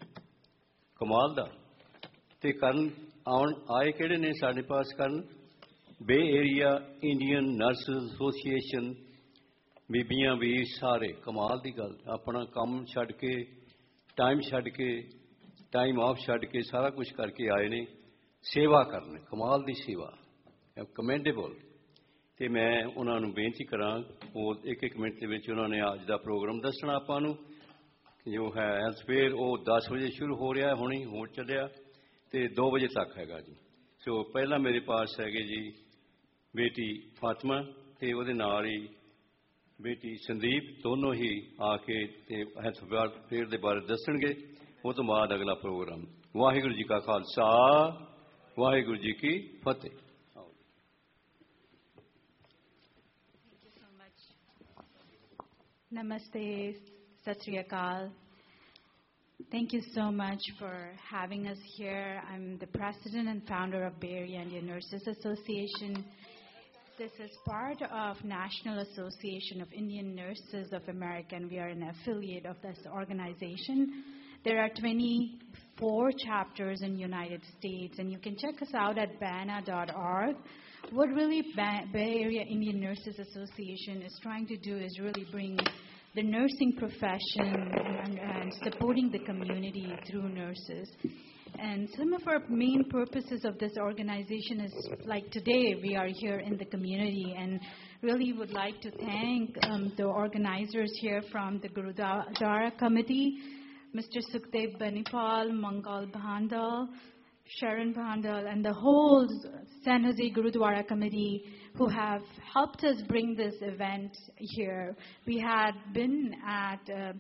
ਕਮਾਲ ਦਾ। ਤੇ ਕਰਨ ਆਉਣ ਆਏ ਕਿਹੜੇ ਨੇ ਸਾਡੇ ਪਾਸ? ਕਰਨ ਬੇ ਏਰੀਆ ਇੰਡੀਅਨ ਨਰਸ ਐਸੋਸੀਏਸ਼ਨ, ਬੀਬੀਆਂ ਵੀਰ ਸਾਰੇ। ਕਮਾਲ ਦੀ ਗੱਲ, ਆਪਣਾ ਕੰਮ ਛੱਡ ਕੇ, ਟਾਈਮ ਛੱਡ ਕੇ, ਟਾਈਮ ਆਫ ਛੱਡ ਕੇ ਸਾਰਾ ਕੁਝ ਕਰਕੇ ਆਏ ਨੇ ਸੇਵਾ ਕਰਨ। ਕਮਾਲ ਦੀ ਸੇਵਾ, ਕਮੈਂਡੇਬਲ। ਤੇ ਮੈਂ ਉਹਨਾਂ ਨੂੰ ਬੇਨਤੀ ਕਰਾਂ, ਉਹ ਇੱਕ ਇੱਕ ਮਿੰਟ ਦੇ ਵਿੱਚ ਉਹਨਾਂ ਨੇ ਅੱਜ ਦਾ ਪ੍ਰੋਗਰਾਮ ਦੱਸਣਾ ਆਪਾਂ ਨੂੰ ਜੋ ਹੈ ਹੈਲਥ ਫੇਅਰ। ਉਹ ਦਸ ਵਜੇ ਸ਼ੁਰੂ ਹੋ ਰਿਹਾ, ਹੁਣੀ ਹੋ ਚੱਲਿਆ ਤੇ ਦੋ ਵਜੇ ਤੱਕ ਹੈਗਾ ਜੀ। ਸੋ ਪਹਿਲਾਂ ਮੇਰੇ ਪਾਸ ਹੈਗੇ ਜੀ ਬੇਟੀ ਫਾਤਮਾ ਤੇ ਉਹਦੇ ਨਾਲ ਹੀ ਬੇਟੀ ਸੰਦੀਪ, ਦੋਨੋਂ ਹੀ ਆ ਕੇ ਤੇ ਹੈਲਥ ਫੇਅਰ ਦੇ ਬਾਰੇ ਦੱਸਣਗੇ। ਉਹ ਤੋਂ ਬਾਅਦ ਅਗਲਾ ਪ੍ਰੋਗਰਾਮ। ਵਾਹਿਗੁਰੂ ਜੀ ਕਾ ਖਾਲਸਾ, ਵਾਹਿਗੁਰੂ ਜੀ ਕੀ ਫਤਿਹ। Namaste, Sat Sri Akal. Thank you so much for having us here. I'm the president and founder of Bay Area Indian Nurses Association. This is part of National Association of Indian Nurses of America, and we are an affiliate of this organization. There are twenty-four chapters in the United States, and you can check us out at bana dot org. What really Bay Area Indian Nurses Association is trying to do is really bring the nursing profession and, and supporting the community through nurses. And some of our main purposes of this organization is, like today, we are here in the community and really would like to thank um, the organizers here from the Gurudwara Committee, Mister Sukhdev Banipal, Mangal Bhandal, Sharon Bhandal, and the whole San Jose Gurudwara Committee who have helped us bring this event here. We had been at uh,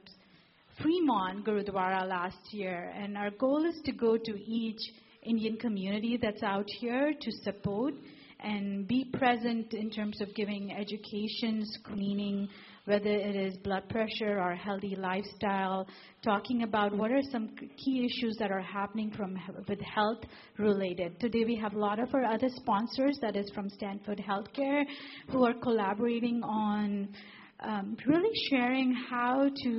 Fremont Gurudwara last year, and our goal is to go to each Indian community that's out here to support and be present in terms of giving education, screening, whether it is blood pressure or healthy lifestyle, talking about what are some key issues that are happening from with health related. Today we have a lot of our other sponsors, that is from Stanford Healthcare, who are collaborating on Um, really sharing how to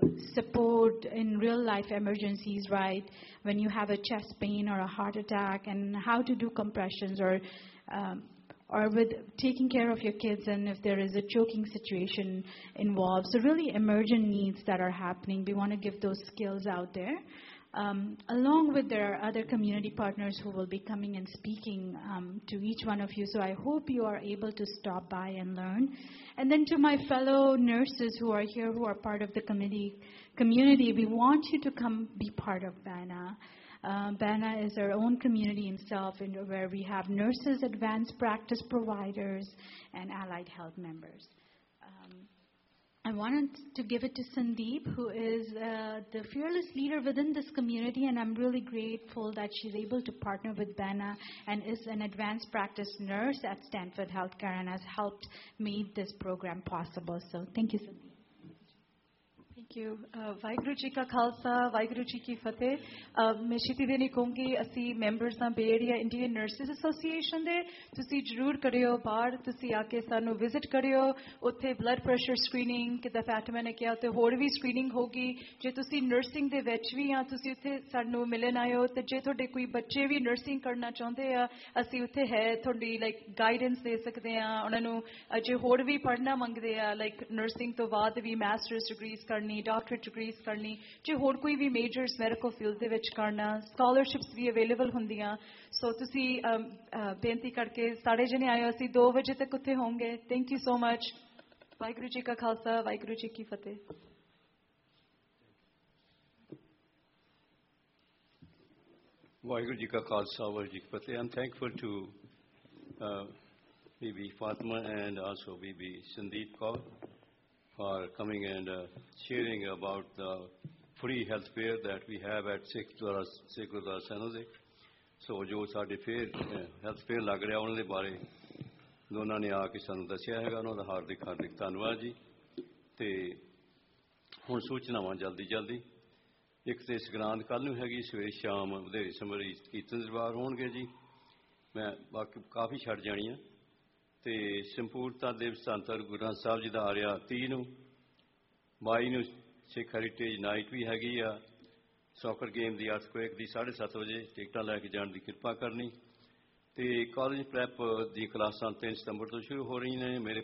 support in real life emergencies, right? When you have a chest pain or a heart attack, and how to do compressions, or um, or with taking care of your kids, and if there is a choking situation involved. So really emergent needs that are happening. We want to give those skills out there. Um, along with there are other community partners who will be coming and speaking um, to each one of you. So I hope you are able to stop by and learn. And then to my fellow nurses who are here, who are part of the committee community, we want you to come be part of B A N A. Uh, Bana is our own community himself, in, where we have nurses, advanced practice providers, and allied health members. Um, I wanted to give it to Sandeep, who is uh, the fearless leader within this community, and I'm really grateful that she's able to partner with Bana and is an advanced practice nurse at Stanford Healthcare and has helped make this program possible. So thank you, Sandeep. Thank you. Waheguru ji ਕਾ ਖਾਲਸਾ ਵਾਹਿਗੁਰੂ ਜੀ ਕੀ ਫਤਿਹ ਮੈਂ ਛੇਤੀ ਦੇ ਨਹੀਂ ਕਹੂੰਗੀ ਅਸੀਂ members ਹਾਂ ਬੇ area Indian nurses association ਦੇ ਤੁਸੀਂ ਜ਼ਰੂਰ ਕਰਿਓ ਬਾਹਰ ਤੁਸੀਂ ਆ ਕੇ ਸਾਨੂੰ ਵਿਜ਼ਿਟ ਕਰਿਓ ਉੱਥੇ ਬਲੱਡ ਪ੍ਰੈਸ਼ਰ ਸਕਰੀਨਿੰਗ ਕਿੱਦਾਂ ਫੈਟਮਾ ਨੇ ਕਿਹਾ ਉੱਥੇ ਹੋਰ ਵੀ ਸਕਰੀਨਿੰਗ ਹੋਗੀ ਜੇ ਤੁਸੀਂ ਨਰਸਿੰਗ ਦੇ ਵਿੱਚ ਵੀ ਆ ਤੁਸੀਂ ਉੱਥੇ ਸਾਨੂੰ ਮਿਲਣ ਆਇਓ ਤੇ ਜੇ ਤੁਹਾਡੇ ਕੋਈ ਬੱਚੇ ਵੀ ਨਰਸਿੰਗ ਕਰਨਾ ਚਾਹੁੰਦੇ ਆ ਅਸੀਂ ਉੱਥੇ ਹੈ ਤੁਹਾਡੀ ਲਾਈਕ ਗਾਈਡੈਂਸ ਦੇ ਸਕਦੇ ਆ ਉਹਨਾਂ ਨੂੰ ਜੇ ਹੋਰ ਵੀ ਪੜ੍ਹਨਾ ਮੰਗਦੇ ਆ ਲਾਈਕ ਨਰਸਿੰਗ ਤੋਂ ਬਾਅਦ ਵੀ ਮਾਸਟਰਸ ਡਿਗਰੀਜ਼ ਕਰਨੀ ਡਾਕਟਰੇਟ ਡਿਗਰੀਜ਼ ਕਰਨੀ ਜੇ ਹੋਰ ਕੋਈ ਵੀ ਮੇਜਰਸ ਮੈਡੀਕਲ ਫੀਲਡ ਦੇ ਵਿੱਚ ਕਰਨਾ ਸਕਾਲਰਸ਼ਿਪਸ ਵੀ ਅਵੇਲੇਬਲ ਹੁੰਦੀਆਂ ਸੋ ਤੁਸੀਂ ਬੇਨਤੀ ਕਰਕੇ ਸਾਰੇ ਜਣੇ ਆਇਓ ਅਸੀਂ ਦੋ ਵਜੇ ਤੱਕ ਉੱਥੇ ਹੋਵਾਂਗੇ thank you so much Waheguru ji ਕਾ ਖਾਲਸਾ ਵਾਹਿਗੁਰੂ ਜੀ ਕੀ ਫਤਿਹ ਵਾਹਿਗੁਰੂ ਜੀ ਕਾ ਖਾਲਸਾ ਵਾਹਿਗੁਰੂ ਜੀ ਕੀ ਫਤਿਹ I'm thankful to uh, Bibi Fatima and also Bibi Sandeep Kaur for coming and uh, sharing about the free health fair that we have at Sikh Gurdwara San Jose. So ਜੋ ਸਾਡੇ ਫੇਰ health fair ਲੱਗ ਰਿਹਾ ਉਹਨਾਂ ਦੇ ਬਾਰੇ ਦੋਨਾਂ ਨੇ ਆ ਕੇ ਸਾਨੂੰ ਦੱਸਿਆ ਹੈਗਾ ਉਹਨਾਂ ਦਾ ਹਾਰਦਿਕ ਹਾਰਦਿਕ ਧੰਨਵਾਦ ਜੀ ਤੇ ਹੁਣ ਸੂਚਨਾਵਾਂ ਜਲਦੀ ਜਲਦੀ ਇੱਕ ਤੇ ਸੰਗਰਾਂਦ ਕੱਲ੍ਹ ਨੂੰ ਹੈਗੀ ਸਵੇਰੇ ਸ਼ਾਮ ਵਧੇਰੇ ਸਮਰੀ ਕੀਰਤਨ ਦਰਬਾਰ ਹੋਣਗੇ ਜੀ ਮੈਂ ਬਾਕੀ ਕਾਫੀ ਛੱਡ ਜਾਣੀਆਂ ਤੇ ਸੰਪੂਰਨਤਾ ਦਿਵਸ ਧੰਨ ਗੁਰੂ ਗ੍ਰੰਥ ਸਾਹਿਬ ਜੀ ਦਾ ਆ ਰਿਹਾ ਤੀਹ ਨੂੰ ਬਾਈ ਨੂੰ ਸਿੱਖ ਹੈਰੀਟੇਜ ਨਾਈਟ ਵੀ ਹੈਗੀ ਆ ਸੌਕਰ ਗੇਮ ਦੀ ਅਰਥਕੁਏਕ ਦੀ ਸਾਢੇ ਸੱਤ ਵਜੇ ਟਿਕਟਾਂ ਲੈ ਕੇ ਜਾਣ ਦੀ ਕਿਰਪਾ ਕਰਨੀ ਤੇ ਕਾਲਜ ਪ੍ਰੈਪ ਦੀ ਕਲਾਸਾਂ ਤਿੰਨ ਸਤੰਬਰ ਤੋਂ ਸ਼ੁਰੂ ਹੋ ਰਹੀਆਂ ਨੇ ਮੇਰੇ